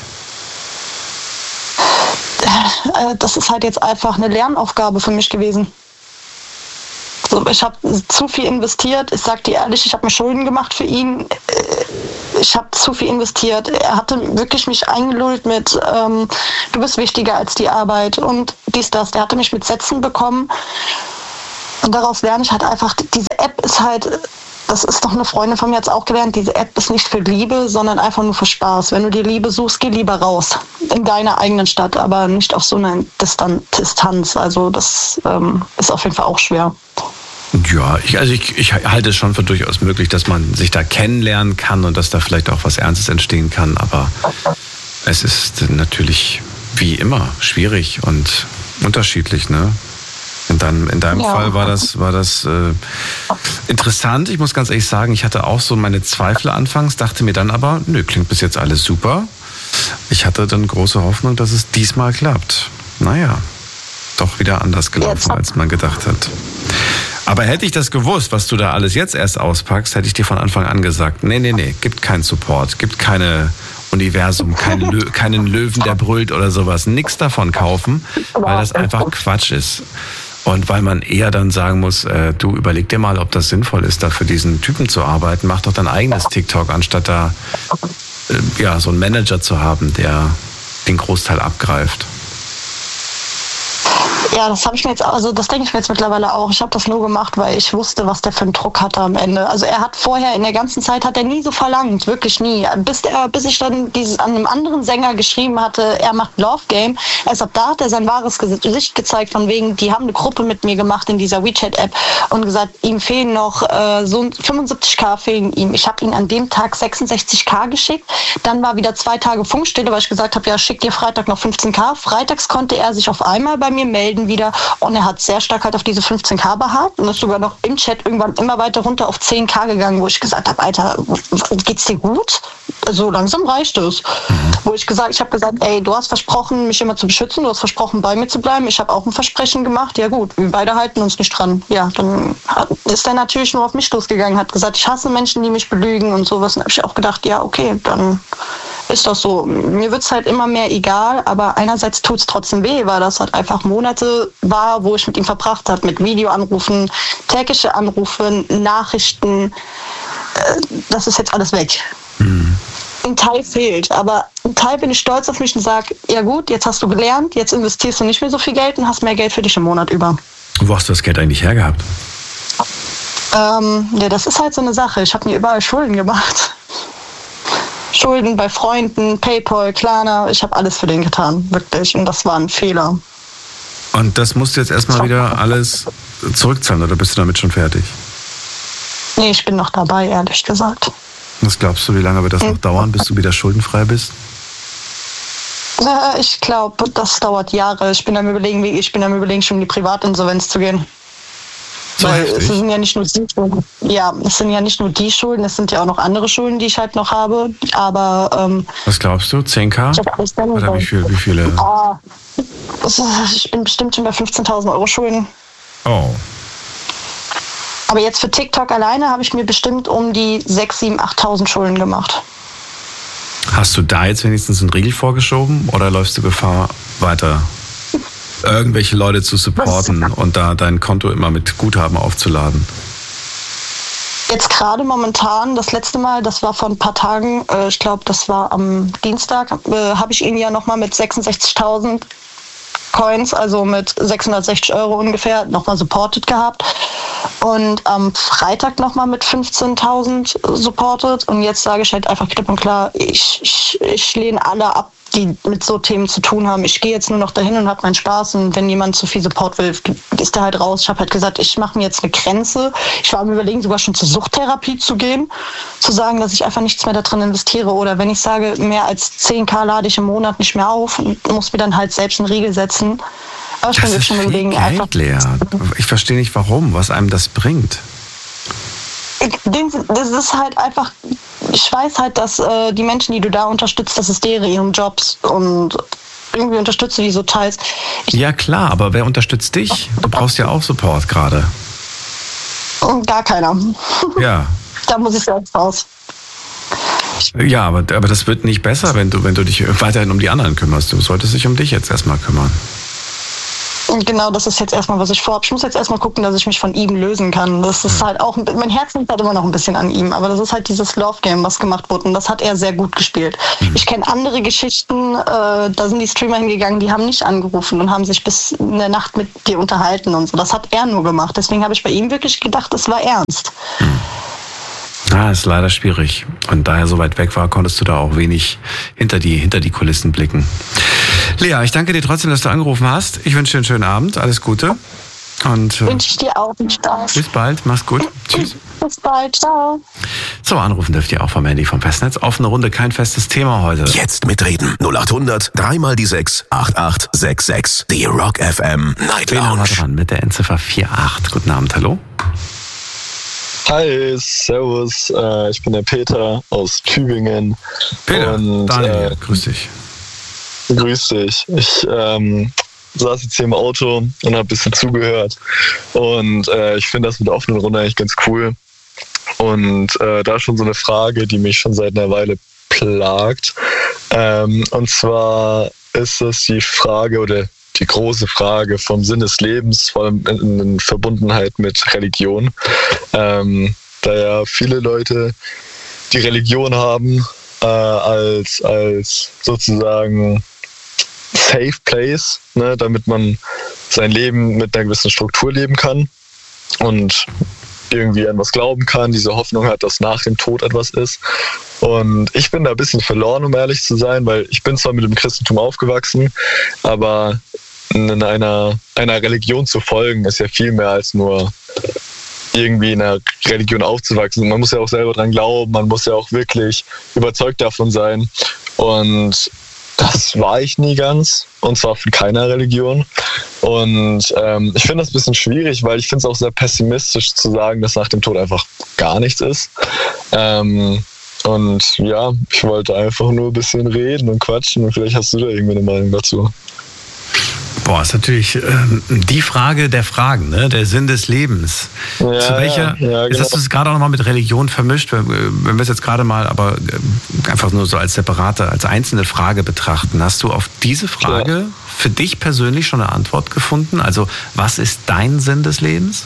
Das ist halt jetzt einfach eine Lernaufgabe für mich gewesen. So, ich habe zu viel investiert. Ich sage dir ehrlich, ich habe mir Schulden gemacht für ihn. Ich habe zu viel investiert. Er hatte wirklich mich eingelullt mit, ähm, du bist wichtiger als die Arbeit und dies, das. Der hatte mich mit Sätzen bekommen. Und daraus lerne ich halt einfach, diese App ist halt, das ist doch eine Freundin von mir jetzt auch gelernt, diese App ist nicht für Liebe, sondern einfach nur für Spaß. Wenn du dir Liebe suchst, geh lieber raus. In deiner eigenen Stadt, aber nicht auf so einer Distanz. Also das ähm, ist auf jeden Fall auch schwer. Ja, ich, also ich, ich halte es schon für durchaus möglich, dass man sich da kennenlernen kann und dass da vielleicht auch was Ernstes entstehen kann. Aber es ist natürlich wie immer schwierig und unterschiedlich, ne? In deinem, in deinem ja. Fall war das, war das äh, interessant. Ich muss ganz ehrlich sagen, ich hatte auch so meine Zweifel anfangs, dachte mir dann aber, nö, klingt bis jetzt alles super. Ich hatte dann große Hoffnung, dass es diesmal klappt. Naja, doch wieder anders gelaufen, als man gedacht hat. Aber hätte ich das gewusst, was du da alles jetzt erst auspackst, hätte ich dir von Anfang an gesagt, nee, nee, nee, gibt keinen Support, gibt keine Universum, kein Lö- keinen Löwen, der brüllt oder sowas. Nix davon kaufen, weil das einfach Quatsch ist. Und weil man eher dann sagen muss, äh, du überleg dir mal, ob das sinnvoll ist, da für diesen Typen zu arbeiten. Mach doch dein eigenes TikTok, anstatt da äh, ja, so einen Manager zu haben, der den Großteil abgreift. Ja, das habe ich mir jetzt, also das denke ich mir jetzt mittlerweile auch. Ich habe das nur gemacht, weil ich wusste, was der für einen Druck hatte am Ende. Also er hat vorher in der ganzen Zeit hat er nie so verlangt, wirklich nie. Bis der, bis ich dann dieses an einem anderen Sänger geschrieben hatte, er macht Love Game. Erst ab da hat er sein wahres Gesicht gezeigt, von wegen, die haben eine Gruppe mit mir gemacht in dieser WeChat-App und gesagt, ihm fehlen noch äh, so fünfundsiebzig K fehlen ihm. Ich habe ihn an dem Tag sechsundsechzig K geschickt. Dann war wieder zwei Tage Funkstille, weil ich gesagt habe, ja, schick dir Freitag noch fünfzehn K. Freitags konnte er sich auf einmal bei mir melden wieder und er hat sehr stark halt auf diese fünfzehn K beharrt und ist sogar noch im Chat irgendwann immer weiter runter auf zehn K gegangen, wo ich gesagt habe, Alter, geht's dir gut? So langsam reicht es. Mhm. Wo ich gesagt, ich habe gesagt, ey, du hast versprochen, mich immer zu beschützen, du hast versprochen, bei mir zu bleiben. Ich habe auch ein Versprechen gemacht. Ja gut, wir beide halten uns nicht dran. Ja, dann ist er natürlich nur auf mich losgegangen, hat gesagt, ich hasse Menschen, die mich belügen und sowas. Und habe ich auch gedacht, ja, okay, dann ist das so. Mir wird's halt immer mehr egal, aber einerseits tut's trotzdem weh, weil das halt einfach Monate war, wo ich mit ihm verbracht habe, mit Videoanrufen, tägliche Anrufe, Nachrichten. Das ist jetzt alles weg. Mhm. Ein Teil fehlt, aber ein Teil bin ich stolz auf mich und sage, ja gut, jetzt hast du gelernt, jetzt investierst du nicht mehr so viel Geld und hast mehr Geld für dich im Monat über. Wo hast du das Geld eigentlich hergehabt? Ähm, ja, das ist halt so eine Sache. Ich habe mir überall Schulden gemacht. Schulden bei Freunden, PayPal, Klarna, ich habe alles für den getan, wirklich. Und das war ein Fehler. Und das musst du jetzt erstmal wieder alles zurückzahlen, oder bist du damit schon fertig? Nee, ich bin noch dabei, ehrlich gesagt. Was glaubst du, wie lange wird das noch dauern, bis du wieder schuldenfrei bist? Ich glaube, das dauert Jahre. Ich bin am Überlegen, wie ich bin am Überlegen, schon in die Privatinsolvenz zu gehen. So Weil heftig. es sind ja nicht nur die Schulden. Ja, es sind ja nicht nur die Schulden, es sind ja auch noch andere Schulden, die ich halt noch habe. Aber ähm, was glaubst du? zehn K? Ich hab alles dann Oder wie, viel, wie viele? Ah, ich bin bestimmt schon bei fünfzehntausend Euro Schulden. Oh. Aber jetzt für TikTok alleine habe ich mir bestimmt um die sechstausend, siebentausend, achttausend Schulden gemacht. Hast du da jetzt wenigstens einen Riegel vorgeschoben oder läufst du Gefahr, weiter irgendwelche Leute zu supporten und da dein Konto immer mit Guthaben aufzuladen? Jetzt gerade momentan, das letzte Mal, das war vor ein paar Tagen, äh, ich glaube, das war am Dienstag, äh, habe ich ihn ja nochmal mit sechsundsechzigtausend Coins, also mit sechshundertsechzig Euro ungefähr, nochmal supported gehabt. Und am Freitag nochmal mit fünfzehntausend supported. Und jetzt sage ich halt einfach klipp und klar, ich, ich, ich lehne alle ab, die mit so Themen zu tun haben. Ich gehe jetzt nur noch dahin und habe meinen Spaß. Und wenn jemand zu viel Support will, ist der halt raus. Ich habe halt gesagt, ich mache mir jetzt eine Grenze. Ich war am Überlegen, sogar schon zur Suchttherapie zu gehen. Zu sagen, dass ich einfach nichts mehr da drin investiere. Oder wenn ich sage, mehr als zehn K lade ich im Monat nicht mehr auf und muss mir dann halt selbst einen Riegel setzen. Aber ich das bin ist jetzt schon viel überlegen, Geld, einfach. Lea. Ich verstehe nicht, warum, was einem das bringt. den, das ist halt einfach, ich weiß halt, dass äh, die Menschen, die du da unterstützt, das ist deren ihren Jobs und irgendwie unterstützt du die so teils. Ich Ja klar, aber wer unterstützt dich? Du brauchst ja auch Support gerade. Gar keiner. Ja. Da muss ich selbst raus. Ja, aber, aber das wird nicht besser, wenn du, wenn du dich weiterhin um die anderen kümmerst. Du solltest dich um dich jetzt erstmal kümmern. Und genau, das ist jetzt erstmal, was ich vorhabe. Ich muss jetzt erstmal gucken, dass ich mich von ihm lösen kann. Das ist halt auch, mein Herz liegt halt immer noch ein bisschen an ihm, aber das ist halt dieses Love-Game, was gemacht wurde und das hat er sehr gut gespielt. Mhm. Ich kenne andere Geschichten, äh, da sind die Streamer hingegangen, die haben nicht angerufen und haben sich bis in der Nacht mit dir unterhalten und so. Das hat er nur gemacht. Deswegen habe ich bei ihm wirklich gedacht, es war ernst. Mhm. Ah, ist leider schwierig. Und da er so weit weg war, konntest du da auch wenig hinter die, hinter die Kulissen blicken. Lea, ich danke dir trotzdem, dass du angerufen hast. Ich wünsche dir einen schönen Abend. Alles Gute. Und äh, wünsche ich dir auch einen Spaß. Bis bald. Mach's gut. Tschüss. Bis bald. Ciao. So, anrufen dürft ihr auch vom Handy vom Festnetz. Offene Runde, kein festes Thema heute. Jetzt mitreden. null acht hundert, dreimal die sechs, acht acht sechs sechs. Die Rock F M Night Wen haben wir Lounge. dran mit der Endziffer vier acht. Guten Abend, hallo. Hi, servus, äh, ich bin der Peter aus Tübingen. Peter, und, Daniel, äh, grüß dich. Grüß dich. Ich ähm, saß jetzt hier im Auto und habe ein bisschen zugehört. Und äh, ich finde das mit der offenen Runde eigentlich ganz cool. Und äh, da schon so eine Frage, die mich schon seit einer Weile plagt. Ähm, und zwar ist das die Frage oder die große Frage vom Sinn des Lebens, vor allem in, in Verbundenheit mit Religion. Ähm, da ja viele Leute die Religion haben äh, als, als sozusagen Safe Place, ne, damit man sein Leben mit einer gewissen Struktur leben kann und irgendwie an was glauben kann, diese Hoffnung hat, dass nach dem Tod etwas ist. Und ich bin da ein bisschen verloren, um ehrlich zu sein, weil ich bin zwar mit dem Christentum aufgewachsen, aber in einer, einer Religion zu folgen, ist ja viel mehr als nur irgendwie in einer Religion aufzuwachsen. Man muss ja auch selber dran glauben, man muss ja auch wirklich überzeugt davon sein. Und das war ich nie ganz, und zwar von keiner Religion. Und ähm, ich finde das ein bisschen schwierig, weil ich finde es auch sehr pessimistisch zu sagen, dass nach dem Tod einfach gar nichts ist. Ähm, und ja, ich wollte einfach nur ein bisschen reden und quatschen und vielleicht hast du da irgendwie eine Meinung dazu. Boah, ist natürlich ähm, die Frage der Fragen, ne? Der Sinn des Lebens. Ja, Zu welcher, ja, ja, jetzt hast du es gerade auch nochmal mit Religion vermischt, wenn, wenn wir es jetzt gerade mal aber äh, einfach nur so als separate, als einzelne Frage betrachten. Hast du auf diese Frage ja. für dich persönlich schon eine Antwort gefunden? Also, was ist dein Sinn des Lebens?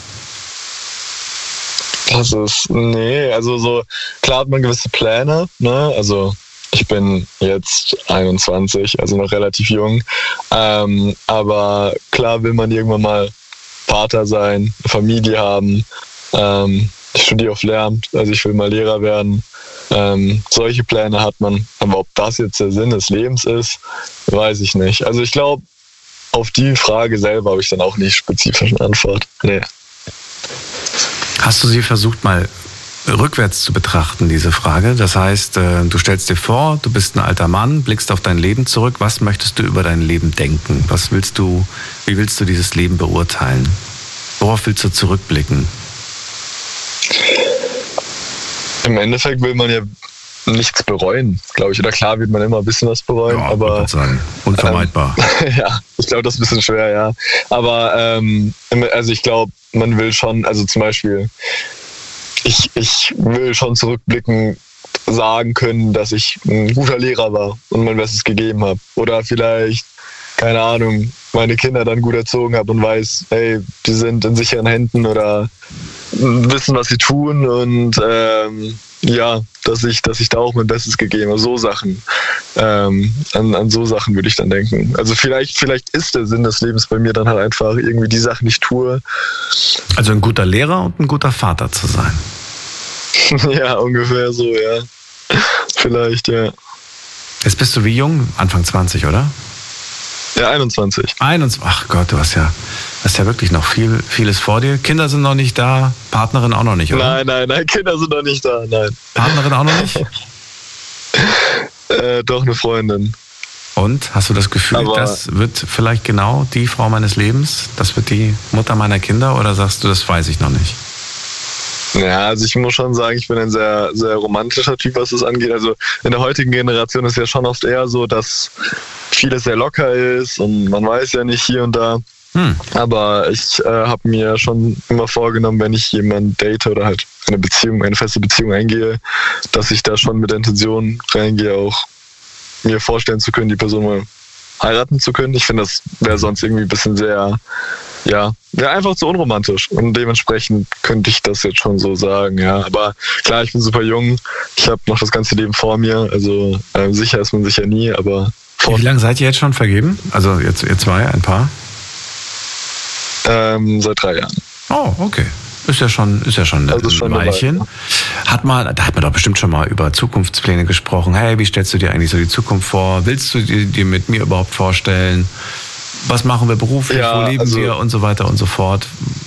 Das ist, nee, also so, klar hat man gewisse Pläne, ne, also ich bin jetzt einundzwanzig, also noch relativ jung, ähm, aber klar will man irgendwann mal Vater sein, eine Familie haben, ähm, ich studiere auf Lehramt, also ich will mal Lehrer werden, ähm, solche Pläne hat man, aber ob das jetzt der Sinn des Lebens ist, weiß ich nicht. Also ich glaube, auf die Frage selber habe ich dann auch nicht spezifisch eine Antwort, nee. Hast du sie versucht mal rückwärts zu betrachten, diese Frage? Das heißt, du stellst dir vor, du bist ein alter Mann, blickst auf dein Leben zurück. Was möchtest du über dein Leben denken? Was willst du, wie willst du dieses Leben beurteilen? Worauf willst du zurückblicken? Im Endeffekt will man ja nichts bereuen, glaube ich. Oder klar wird man immer ein bisschen was bereuen, ja, aber sagen. Unvermeidbar. Ähm, ja, ich glaube, das ist ein bisschen schwer, ja. Aber ähm, also ich glaube, man will schon, also zum Beispiel, ich, ich will schon zurückblicken, sagen können, dass ich ein guter Lehrer war und mein Bestes gegeben habe. Oder vielleicht, keine Ahnung, meine Kinder dann gut erzogen habe und weiß, hey, die sind in sicheren Händen oder wissen, was sie tun und ähm, ja, dass ich, dass ich da auch mein Bestes gegeben habe. So Sachen. Ähm, an, an so Sachen würde ich dann denken. Also vielleicht, vielleicht ist der Sinn des Lebens bei mir dann halt einfach irgendwie die Sachen, die ich tue. Also ein guter Lehrer und ein guter Vater zu sein. Ja, ungefähr so, ja. Vielleicht, ja. Jetzt bist du wie jung? Anfang zwanzig, oder? Ja, einundzwanzig. einundzwanzig. Ach Gott, du hast ja, hast ja wirklich noch viel, vieles vor dir. Kinder sind noch nicht da, Partnerin auch noch nicht, oder? Nein, nein, nein, Kinder sind noch nicht da, nein. Partnerin auch noch nicht? äh, doch, eine Freundin. Und hast du das Gefühl, Aber das wird vielleicht genau die Frau meines Lebens? Das wird die Mutter meiner Kinder? Oder sagst du, das weiß ich noch nicht? Ja, also ich muss schon sagen, ich bin ein sehr, sehr romantischer Typ, was das angeht. Also in der heutigen Generation ist ja schon oft eher so, dass vieles sehr locker ist und man weiß ja nicht hier und da. Hm. Aber ich äh, habe mir schon immer vorgenommen, wenn ich jemanden date oder halt eine Beziehung, eine feste Beziehung eingehe, dass ich da schon mit der Intention reingehe, auch mir vorstellen zu können, die Person mal heiraten zu können. Ich finde, das wäre sonst irgendwie ein bisschen sehr, ja, ja, einfach zu unromantisch. Und dementsprechend könnte ich das jetzt schon so sagen, ja. Aber klar, ich bin super jung. Ich habe noch das ganze Leben vor mir. Also äh, sicher ist man sicher nie, aber... Vor Wie lange seid ihr jetzt schon vergeben? Also jetzt ihr zwei, ein Paar? Ähm, seit drei Jahren. Oh, okay. Ist ja schon, ist ja schon ein also Weilchen. Dabei, ja. Hat mal, da hat man doch bestimmt schon mal über Zukunftspläne gesprochen. Hey, wie stellst du dir eigentlich so die Zukunft vor? Willst du dir, dir mit mir überhaupt vorstellen? Was machen wir beruflich? Ja, wo leben also, wir? Und so weiter und so fort.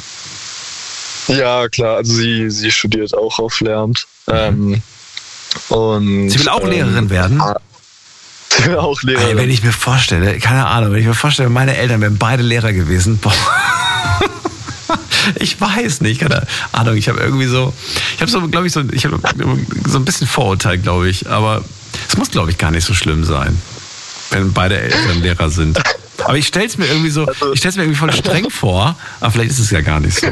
Ja, klar. Also sie, sie studiert auch auf Lehramt. Mhm. Ähm, und, sie will auch ähm, Lehrerin werden? Sie will auch Lehrerin. Ey, wenn ich mir vorstelle, keine Ahnung, wenn ich mir vorstelle, meine Eltern wären beide Lehrer gewesen, boah. Ich weiß nicht, keine Ahnung, ich habe irgendwie so, ich habe so, glaube ich, so, ich habe so ein bisschen Vorurteil, glaube ich, aber es muss, glaube ich, gar nicht so schlimm sein, wenn beide Eltern Lehrer sind. Aber ich stelle es mir irgendwie so, ich stelle es mir irgendwie voll streng vor, aber vielleicht ist es ja gar nicht so.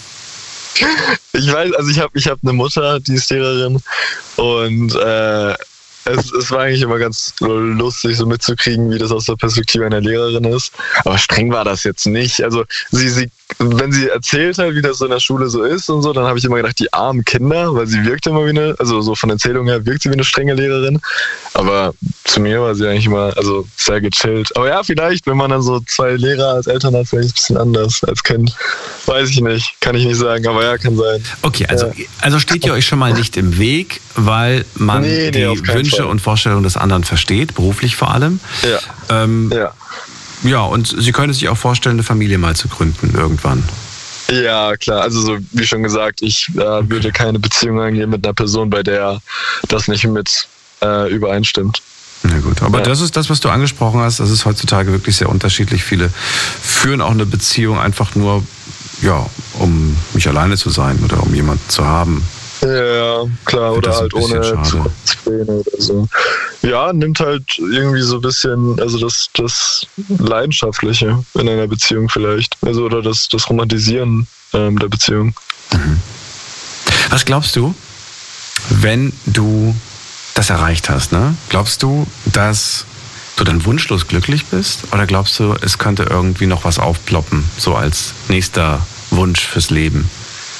Ich weiß, also ich habe ich hab eine Mutter, die ist Lehrerin und äh, Es, es war eigentlich immer ganz lustig, so mitzukriegen, wie das aus der Perspektive einer Lehrerin ist. Aber streng war das jetzt nicht. Also sie, sie, wenn sie erzählt hat, wie das so in der Schule so ist und so, dann habe ich immer gedacht, die armen Kinder, weil sie wirkt immer wie eine, also so von Erzählung her wirkt sie wie eine strenge Lehrerin. Aber zu mir war sie eigentlich immer, also sehr gechillt. Aber ja, vielleicht, wenn man dann so zwei Lehrer als Eltern hat, vielleicht ein bisschen anders als Kind. Weiß ich nicht, kann ich nicht sagen, aber ja, kann sein. Okay, also, ja. also steht ihr euch schon mal nicht im Weg, weil man nee, die nee, Wünsche Fall. und Vorstellungen des anderen versteht, beruflich vor allem. Ja. Ähm, ja. Ja, und Sie können sich auch vorstellen, eine Familie mal zu gründen irgendwann. Ja, klar. Also so wie schon gesagt, ich äh, würde keine Beziehung eingehen mit einer Person, bei der das nicht mit äh, übereinstimmt. Na gut, aber ja. das ist das, was du angesprochen hast. Das ist heutzutage wirklich sehr unterschiedlich. Viele führen auch eine Beziehung einfach nur, ja, um nicht alleine zu sein oder um jemanden zu haben. Ja, klar, oder halt ohne Zukunftspläne oder so. Ja, nimmt halt irgendwie so ein bisschen, also das, das Leidenschaftliche in einer Beziehung vielleicht. Also oder das, das Romantisieren ähm, der Beziehung. Mhm. Was glaubst du, wenn du das erreicht hast, ne? Glaubst du, dass du dann wunschlos glücklich bist? Oder glaubst du, es könnte irgendwie noch was aufploppen, so als nächster Wunsch fürs Leben?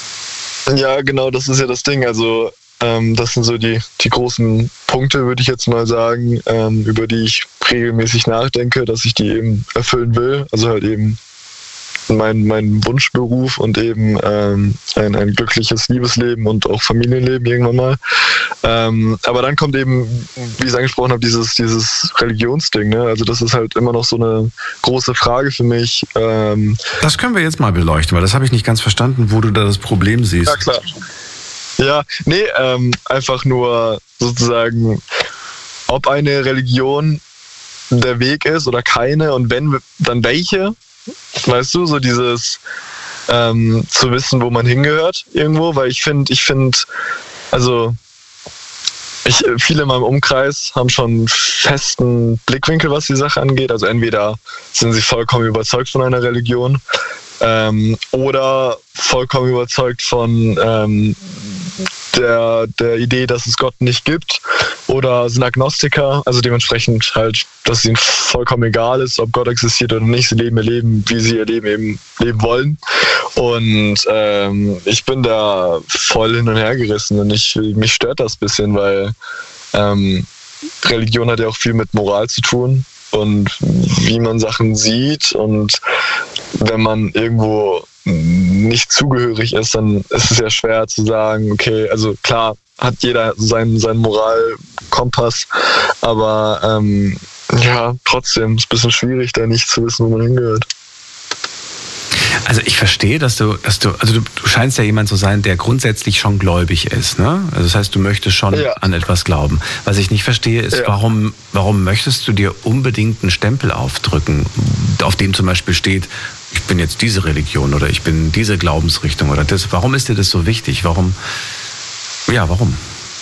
Ja, genau, das ist ja das Ding. Also ähm, das sind so die, die großen Punkte, würde ich jetzt mal sagen, ähm, über die ich regelmäßig nachdenke, dass ich die eben erfüllen will. Also halt eben mein, mein Wunschberuf und eben ähm, ein, ein glückliches Liebesleben und auch Familienleben irgendwann mal. Ähm, aber dann kommt eben, wie ich es angesprochen habe, dieses, dieses Religionsding. Ne? Also das ist halt immer noch so eine große Frage für mich. Ähm, das können wir jetzt mal beleuchten, weil das habe ich nicht ganz verstanden, wo du da das Problem siehst. Ja, klar. Ja, nee, ähm, einfach nur sozusagen, ob eine Religion der Weg ist oder keine und wenn, dann welche. Weißt du, so dieses ähm, zu wissen, wo man hingehört irgendwo, weil ich finde, ich finde, also ich, viele in meinem Umkreis haben schon einen festen Blickwinkel, was die Sache angeht. Also entweder sind sie vollkommen überzeugt von einer Religion ähm, oder vollkommen überzeugt von ähm, der, der Idee, dass es Gott nicht gibt, oder sind Agnostiker, also dementsprechend halt, dass es ihnen vollkommen egal ist, ob Gott existiert oder nicht. Sie leben ihr Leben, wie sie ihr Leben eben leben wollen. Und ähm, ich bin da voll hin und her gerissen und ich, mich stört das ein bisschen, weil ähm, Religion hat ja auch viel mit Moral zu tun und wie man Sachen sieht, und wenn man irgendwo nicht zugehörig ist, dann ist es ja schwer zu sagen, okay, also klar hat jeder seinen, seinen Moralkompass, aber ähm, ja, trotzdem ist es ein bisschen schwierig, da nicht zu wissen, wo man hingehört. Also ich verstehe, dass du, dass du, also du, du scheinst ja jemand zu sein, der grundsätzlich schon gläubig ist, ne? Also das heißt, du möchtest schon ja. an etwas glauben. Was ich nicht verstehe, ist, ja. warum, warum möchtest du dir unbedingt einen Stempel aufdrücken, auf dem zum Beispiel steht, ich bin jetzt diese Religion oder ich bin diese Glaubensrichtung oder das. Warum ist dir das so wichtig? Warum? Ja, warum?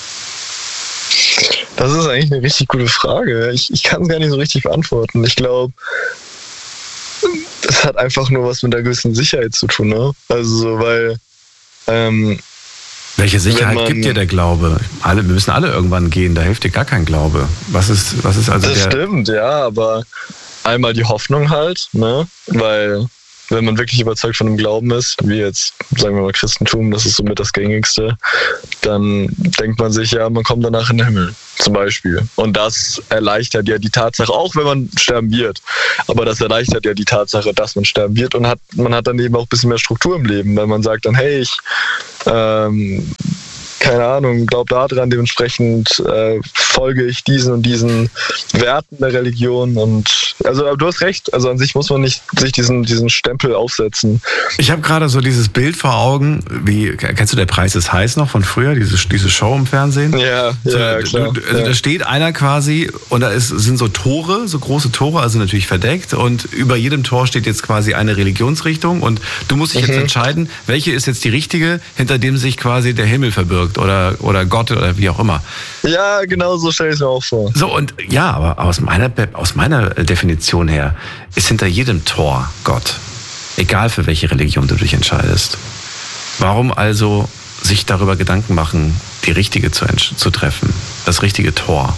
Das ist eigentlich eine richtig gute Frage. Ich, ich kann es gar nicht so richtig beantworten. Ich glaube, es hat einfach nur was mit einer gewissen Sicherheit zu tun, ne? Also so, weil ähm, welche Sicherheit man, gibt dir der Glaube? Alle, wir müssen alle irgendwann gehen, da hilft dir gar kein Glaube. Was ist, was ist also das der... Das stimmt, ja, aber einmal die Hoffnung halt, ne? Weil wenn man wirklich überzeugt von dem Glauben ist, wie jetzt, sagen wir mal, Christentum, das ist somit das Gängigste, dann denkt man sich, ja, man kommt danach in den Himmel, zum Beispiel. Und das erleichtert ja die Tatsache, auch wenn man sterben wird, aber das erleichtert ja die Tatsache, dass man sterben wird und hat, man hat dann eben auch ein bisschen mehr Struktur im Leben, weil man sagt dann, hey, ich, ähm, keine Ahnung, glaube da dran, dementsprechend äh, folge ich diesen und diesen Werten der Religion und also aber du hast recht, also an sich muss man nicht sich diesen, diesen Stempel aufsetzen. Ich habe gerade so dieses Bild vor Augen, wie, kennst du Der Preis ist heiß noch von früher, diese, diese Show im Fernsehen? Ja, so, ja, klar. Du, also ja. Da steht einer quasi und da ist, sind so Tore, so große Tore, also natürlich verdeckt und über jedem Tor steht jetzt quasi eine Religionsrichtung und du musst dich mhm. jetzt entscheiden, welche ist jetzt die richtige, hinter dem sich quasi der Himmel verbirgt oder, oder Gott oder wie auch immer. Ja, genau so stelle ich es mir auch vor. So, und ja, aber aus meiner, aus meiner Definition her ist hinter jedem Tor Gott. Egal für welche Religion du dich entscheidest. Warum also sich darüber Gedanken machen, die richtige zu, zu treffen? Das richtige Tor.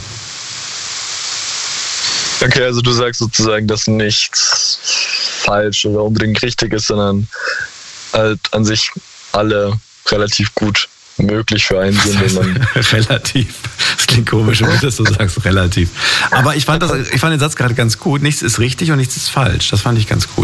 Okay, also du sagst sozusagen, dass nichts falsch oder unbedingt richtig ist, sondern halt an sich alle relativ gut möglich für einen sind. Wenn man relativ. Das klingt komisch, wenn du das so sagst, relativ. Aber ich fand, das, ich fand den Satz gerade ganz gut. Nichts ist richtig und nichts ist falsch. Das fand ich ganz gut.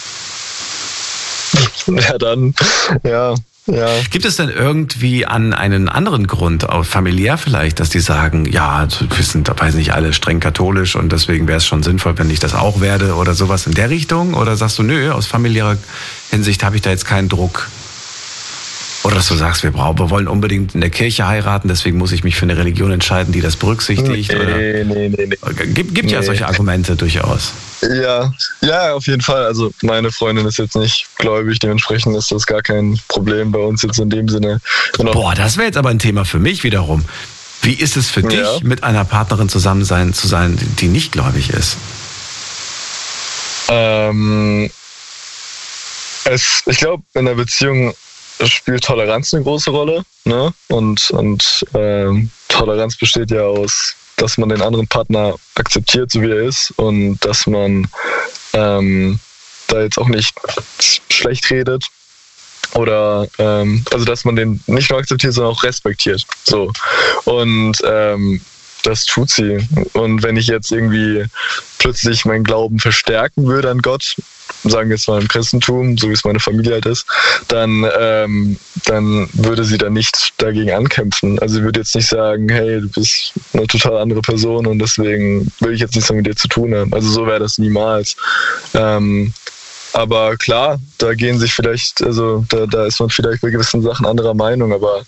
Ja, dann, ja, ja. Gibt es denn irgendwie an einen anderen Grund, auch familiär vielleicht, dass die sagen, ja, wir sind, weiß nicht, alle streng katholisch und deswegen wäre es schon sinnvoll, wenn ich das auch werde oder sowas in der Richtung? Oder sagst du, nö, aus familiärer Hinsicht habe ich da jetzt keinen Druck? Oder dass du sagst, wir brauchen, wir wollen unbedingt in der Kirche heiraten, deswegen muss ich mich für eine Religion entscheiden, die das berücksichtigt? Nee, oder? nee, nee, nee. Gibt, gibt nee. ja solche Argumente durchaus. Ja, ja, auf jeden Fall. Also meine Freundin ist jetzt nicht gläubig, dementsprechend ist das gar kein Problem bei uns jetzt in dem Sinne. Und Boah, das wäre jetzt aber ein Thema für mich wiederum. Wie ist es für dich, ja. mit einer Partnerin zusammen sein, zu sein, die nicht gläubig ist? Ähm, es, ich glaube, in einer Beziehung spielt Toleranz eine große Rolle, ne? Und, und ähm, Toleranz besteht ja aus, dass man den anderen Partner akzeptiert, so wie er ist, und dass man ähm, da jetzt auch nicht schlecht redet oder ähm, also dass man den nicht nur akzeptiert, sondern auch respektiert. So. Und ähm, das tut sie. Und wenn ich jetzt irgendwie plötzlich meinen Glauben verstärken würde an Gott, sagen wir jetzt mal im Christentum, so wie es meine Familie halt ist, dann, ähm, dann würde sie da nicht dagegen ankämpfen. Also sie würde jetzt nicht sagen, hey, du bist eine total andere Person und deswegen will ich jetzt nichts mehr mit dir zu tun haben. Also so wäre das niemals. Ähm, aber klar, da gehen sich vielleicht, also da, da ist man vielleicht bei gewissen Sachen anderer Meinung, aber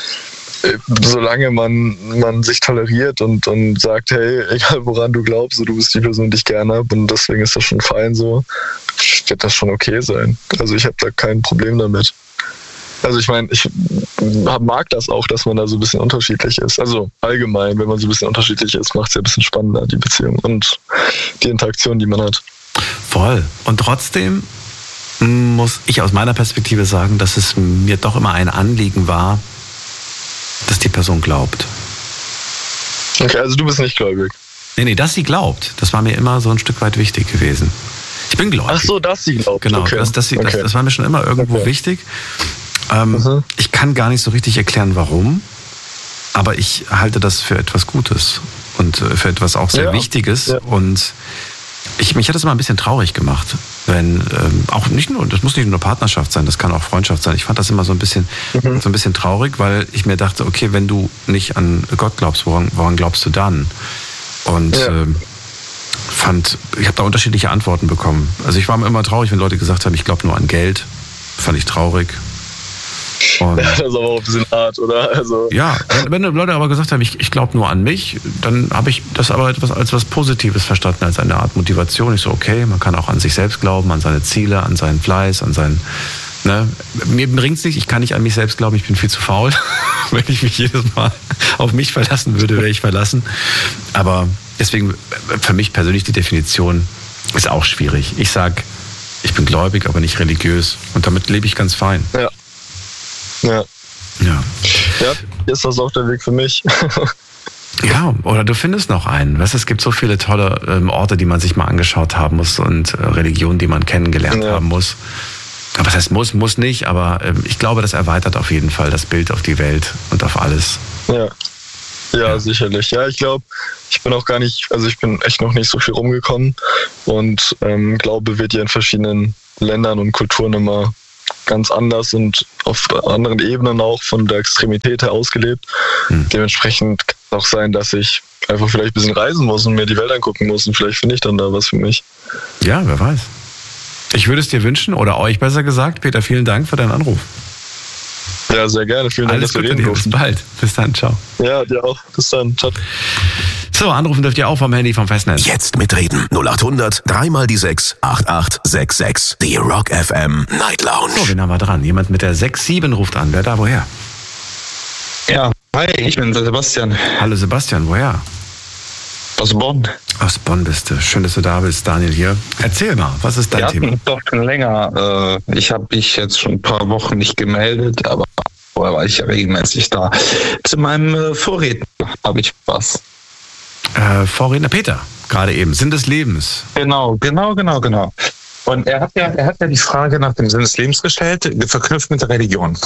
solange man, man sich toleriert und, und sagt, hey, egal woran du glaubst, du bist die Person, die ich gerne habe und deswegen ist das schon fein so, wird das schon okay sein. Also ich habe da kein Problem damit. Also ich meine, ich mag das auch, dass man da so ein bisschen unterschiedlich ist. Also allgemein, wenn man so ein bisschen unterschiedlich ist, macht es ja ein bisschen spannender, die Beziehung und die Interaktion, die man hat. Voll. Und trotzdem muss ich aus meiner Perspektive sagen, dass es mir doch immer ein Anliegen war, dass die Person glaubt. Okay, also du bist nicht gläubig. Nee, nee, dass sie glaubt, das war mir immer so ein Stück weit wichtig gewesen. Ich bin gläubig. Ach so, dass sie glaubt. Genau, okay. das, das, das, okay. das war mir schon immer irgendwo okay. wichtig. Ähm, mhm. Ich kann gar nicht so richtig erklären, warum, aber ich halte das für etwas Gutes und für etwas auch sehr ja. Wichtiges. Ja. Und ich, mich hat das immer ein bisschen traurig gemacht, wenn ähm, auch nicht nur, das muss nicht nur Partnerschaft sein, das kann auch Freundschaft sein. Ich fand das immer so ein bisschen, mhm. so ein bisschen traurig, weil ich mir dachte, okay, wenn du nicht an Gott glaubst, woran, woran glaubst du dann? Und ja. ähm, fand, ich habe da unterschiedliche Antworten bekommen. Also ich war immer traurig, wenn Leute gesagt haben, ich glaube nur an Geld. Fand ich traurig. Und das ist aber auch ein bisschen hart, oder? Also ja, wenn, wenn Leute aber gesagt haben, ich, ich glaube nur an mich, dann habe ich das aber etwas, als was Positives verstanden, als eine Art Motivation. Ich so, okay, man kann auch an sich selbst glauben, an seine Ziele, an seinen Fleiß, an seinen... Ne? Mir bringt es nicht, ich kann nicht an mich selbst glauben, ich bin viel zu faul. Wenn ich mich jedes Mal auf mich verlassen würde, wäre ich verlassen. Aber deswegen, für mich persönlich die Definition ist auch schwierig. Ich sag, ich bin gläubig, aber nicht religiös. Und damit lebe ich ganz fein. Ja. Ja. Ja. Ja, ist das auch der Weg für mich. Ja, oder du findest noch einen. Weißt, es gibt so viele tolle ähm, Orte, die man sich mal angeschaut haben muss und äh, Religionen, die man kennengelernt Ja. haben muss. Aber was heißt muss, muss nicht, aber ähm, ich glaube, das erweitert auf jeden Fall das Bild auf die Welt und auf alles. Ja. Ja, Ja. sicherlich. Ja, ich glaube, ich bin auch gar nicht, also ich bin echt noch nicht so viel rumgekommen und ähm, Glaube wird ja in verschiedenen Ländern und Kulturen immer ganz anders und auf anderen Ebenen auch von der Extremität her ausgelebt. Hm. Dementsprechend kann es auch sein, dass ich einfach vielleicht ein bisschen reisen muss und mir die Welt angucken muss und vielleicht finde ich dann da was für mich. Ja, wer weiß. Ich würde es dir wünschen, oder euch besser gesagt. Peter, vielen Dank für deinen Anruf. Ja, sehr gerne. Vielen Dank, Alles dass wir Gute reden dir, bis durften. bald. Bis dann, ciao. Ja, dir auch. Bis dann. Ciao. So, anrufen dürft ihr auch vom Handy vom Festnetz. Jetzt mitreden. null acht hundert, dreimal die sechs, acht acht sechs sechs. Die Rock F M Night Lounge. So, wen haben wir dran? Jemand mit der sechs sieben ruft an. Wer da, woher? Ja, hi, ich bin Sebastian Hallo Sebastian, woher? aus Bonn. Aus Bonn bist du. Schön, dass du da bist, Daniel hier. Erzähl mal, was ist dein Wir Thema? hatten doch schon länger. Äh, ich habe mich jetzt schon ein paar Wochen nicht gemeldet, aber vorher war ich ja regelmäßig da. Zu meinem äh, Vorredner habe ich was. Äh, Vorredner Peter, gerade eben. Sinn des Lebens. Genau, genau, genau, genau. Und er hat ja, er hat ja die Frage nach dem Sinn des Lebens gestellt, verknüpft mit der Religion.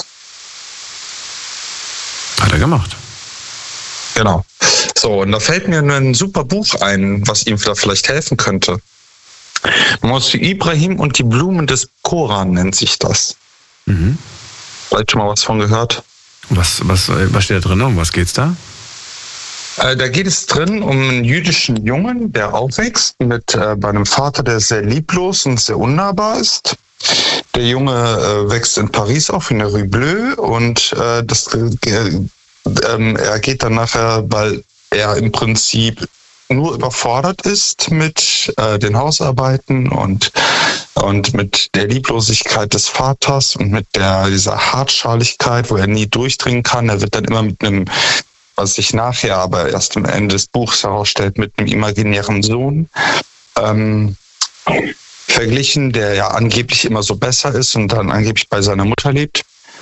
Hat er gemacht. Genau. So, und da fällt mir ein super Buch ein, was ihm da vielleicht helfen könnte. Moshe Ibrahim und die Blumen des Koran nennt sich das. Mhm. Vielleicht schon mal was von gehört? Was, was, was steht da drin? Um was geht's da? Äh, da geht es drin um einen jüdischen Jungen, der aufwächst mit äh, bei einem Vater, der sehr lieblos und sehr unnahbar ist. Der Junge äh, wächst in Paris auf, in der Rue Bleue, und äh, das, äh, äh, er geht dann nachher, weil er im Prinzip nur überfordert ist mit äh, den Hausarbeiten und und mit der Lieblosigkeit des Vaters und mit der dieser Hartschaligkeit, wo er nie durchdringen kann. Er wird dann immer mit einem, was sich nachher aber erst am Ende des Buchs herausstellt, mit einem imaginären Sohn ähm, verglichen, der ja angeblich immer so besser ist und dann angeblich bei seiner Mutter lebt.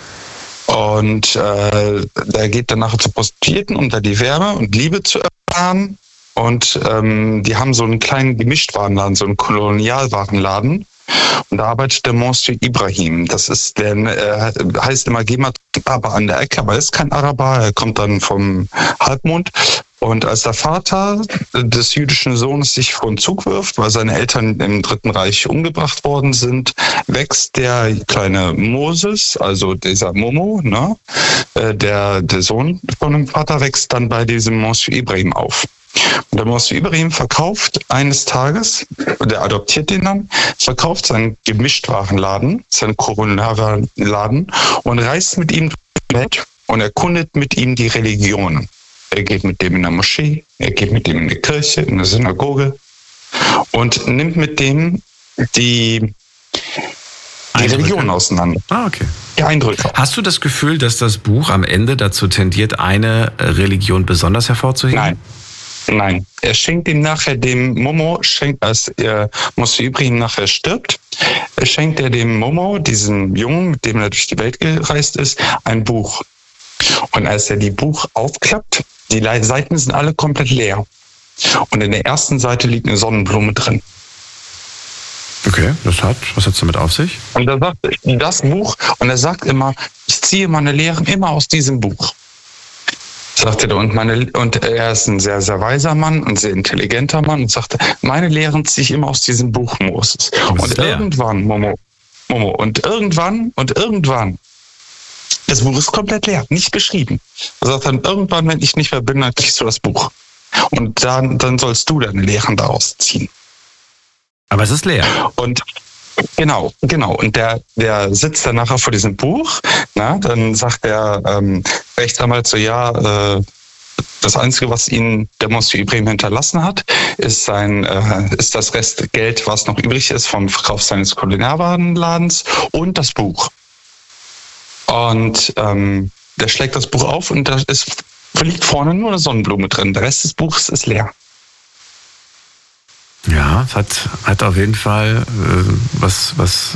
Und äh, der geht dann nachher zu Prostituierten, um da die Wärme und Liebe zu erfahren. Und ähm, die haben so einen kleinen Gemischtwarenladen, so einen Kolonialwarenladen. Und da arbeitet der Moshe Ibrahim. Das ist der, äh, heißt immer Gemat aber an der Ecke, aber er ist kein Araber. Er kommt dann vom Halbmond. Und als der Vater des jüdischen Sohnes sich vor den Zug wirft, weil seine Eltern im Dritten Reich umgebracht worden sind, wächst der kleine Moses, also dieser Momo, ne, der, der Sohn von dem Vater, wächst dann bei diesem Moshe Ibrahim auf. Und der Moshe Ibrahim verkauft eines Tages, der adoptiert den dann, verkauft seinen Gemischtwarenladen, seinen Kolonialwarenladen und reist mit ihm durch die Welt und erkundet mit ihm die Religionen. Er geht mit dem in der Moschee, er geht mit dem in die Kirche, in der Synagoge und nimmt mit dem die, die Religion auseinander. Ah, okay. Die Eindrücke. Hast du das Gefühl, dass das Buch am Ende dazu tendiert, eine Religion besonders hervorzuheben? Nein. Nein. Er schenkt ihm nachher dem Momo, schenkt, als er Moshe Ibrahim nachher stirbt, schenkt er dem Momo, diesem Jungen, mit dem er durch die Welt gereist ist, ein Buch. Und als er die Buch aufklappt, die Seiten sind alle komplett leer. Und in der ersten Seite liegt eine Sonnenblume drin. Okay, das hat, was hat es damit auf sich? Und er sagt, das Buch, und er sagt immer, ich ziehe meine Lehren immer aus diesem Buch. Sagte er, und, meine, und er ist ein sehr, sehr weiser Mann, ein sehr intelligenter Mann, und sagte, meine Lehren ziehe ich immer aus diesem Buch Moses. Und irgendwann, Momo, Momo, und irgendwann, und irgendwann, das Buch ist komplett leer, nicht geschrieben. Er sagt dann, irgendwann, wenn ich nicht mehr bin, dann kriegst du das Buch. Und dann, dann sollst du deine Lehren daraus ziehen. Aber es ist leer. Und Genau, genau. Und der, der sitzt dann nachher vor diesem Buch. Na, dann sagt der ähm, Rechtsanwalt so, ja, äh, das Einzige, was ihn der Monsieur Ibrahim hinterlassen hat, ist sein, äh, ist das Restgeld, was noch übrig ist vom Verkauf seines Kulinarwarenladens und das Buch. Und ähm, der schlägt das Buch auf und da ist, liegt vorne nur eine Sonnenblume drin. Der Rest des Buches ist leer. Ja, es hat, hat auf jeden Fall äh, was, was,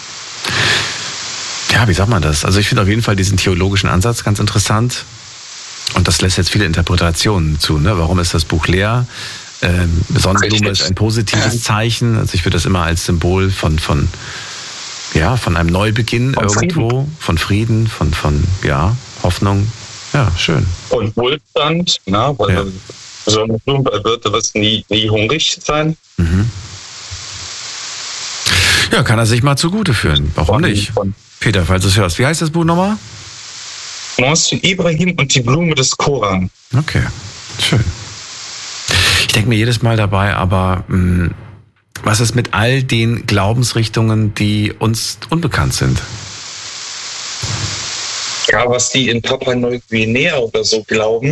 ja, wie sagt man das? Also ich finde auf jeden Fall diesen theologischen Ansatz ganz interessant. Und das lässt jetzt viele Interpretationen zu. Ne? Warum ist das Buch leer? Ähm, Sonnenblume ist ein positives Zeichen. Also ich würde das immer als Symbol von, von, ja, von einem Neubeginn von irgendwo, Frieden. von Frieden, von, von ja, Hoffnung. Ja, schön. Und Wohlstand, na, weil ja. Sonnenblume wird, wirst nie, nie hungrig sein. Mhm. Ja, kann er sich mal zugute führen. Warum von, nicht? Von Peter, falls du es hörst. Wie heißt das Buch nochmal? Monsieur Ibrahim und die Blume des Koran. Okay, schön. Ich denke mir jedes Mal dabei, aber mh, was ist mit all den Glaubensrichtungen, die uns unbekannt sind? Ja, was die in Papua-Neuguinea oder so glauben,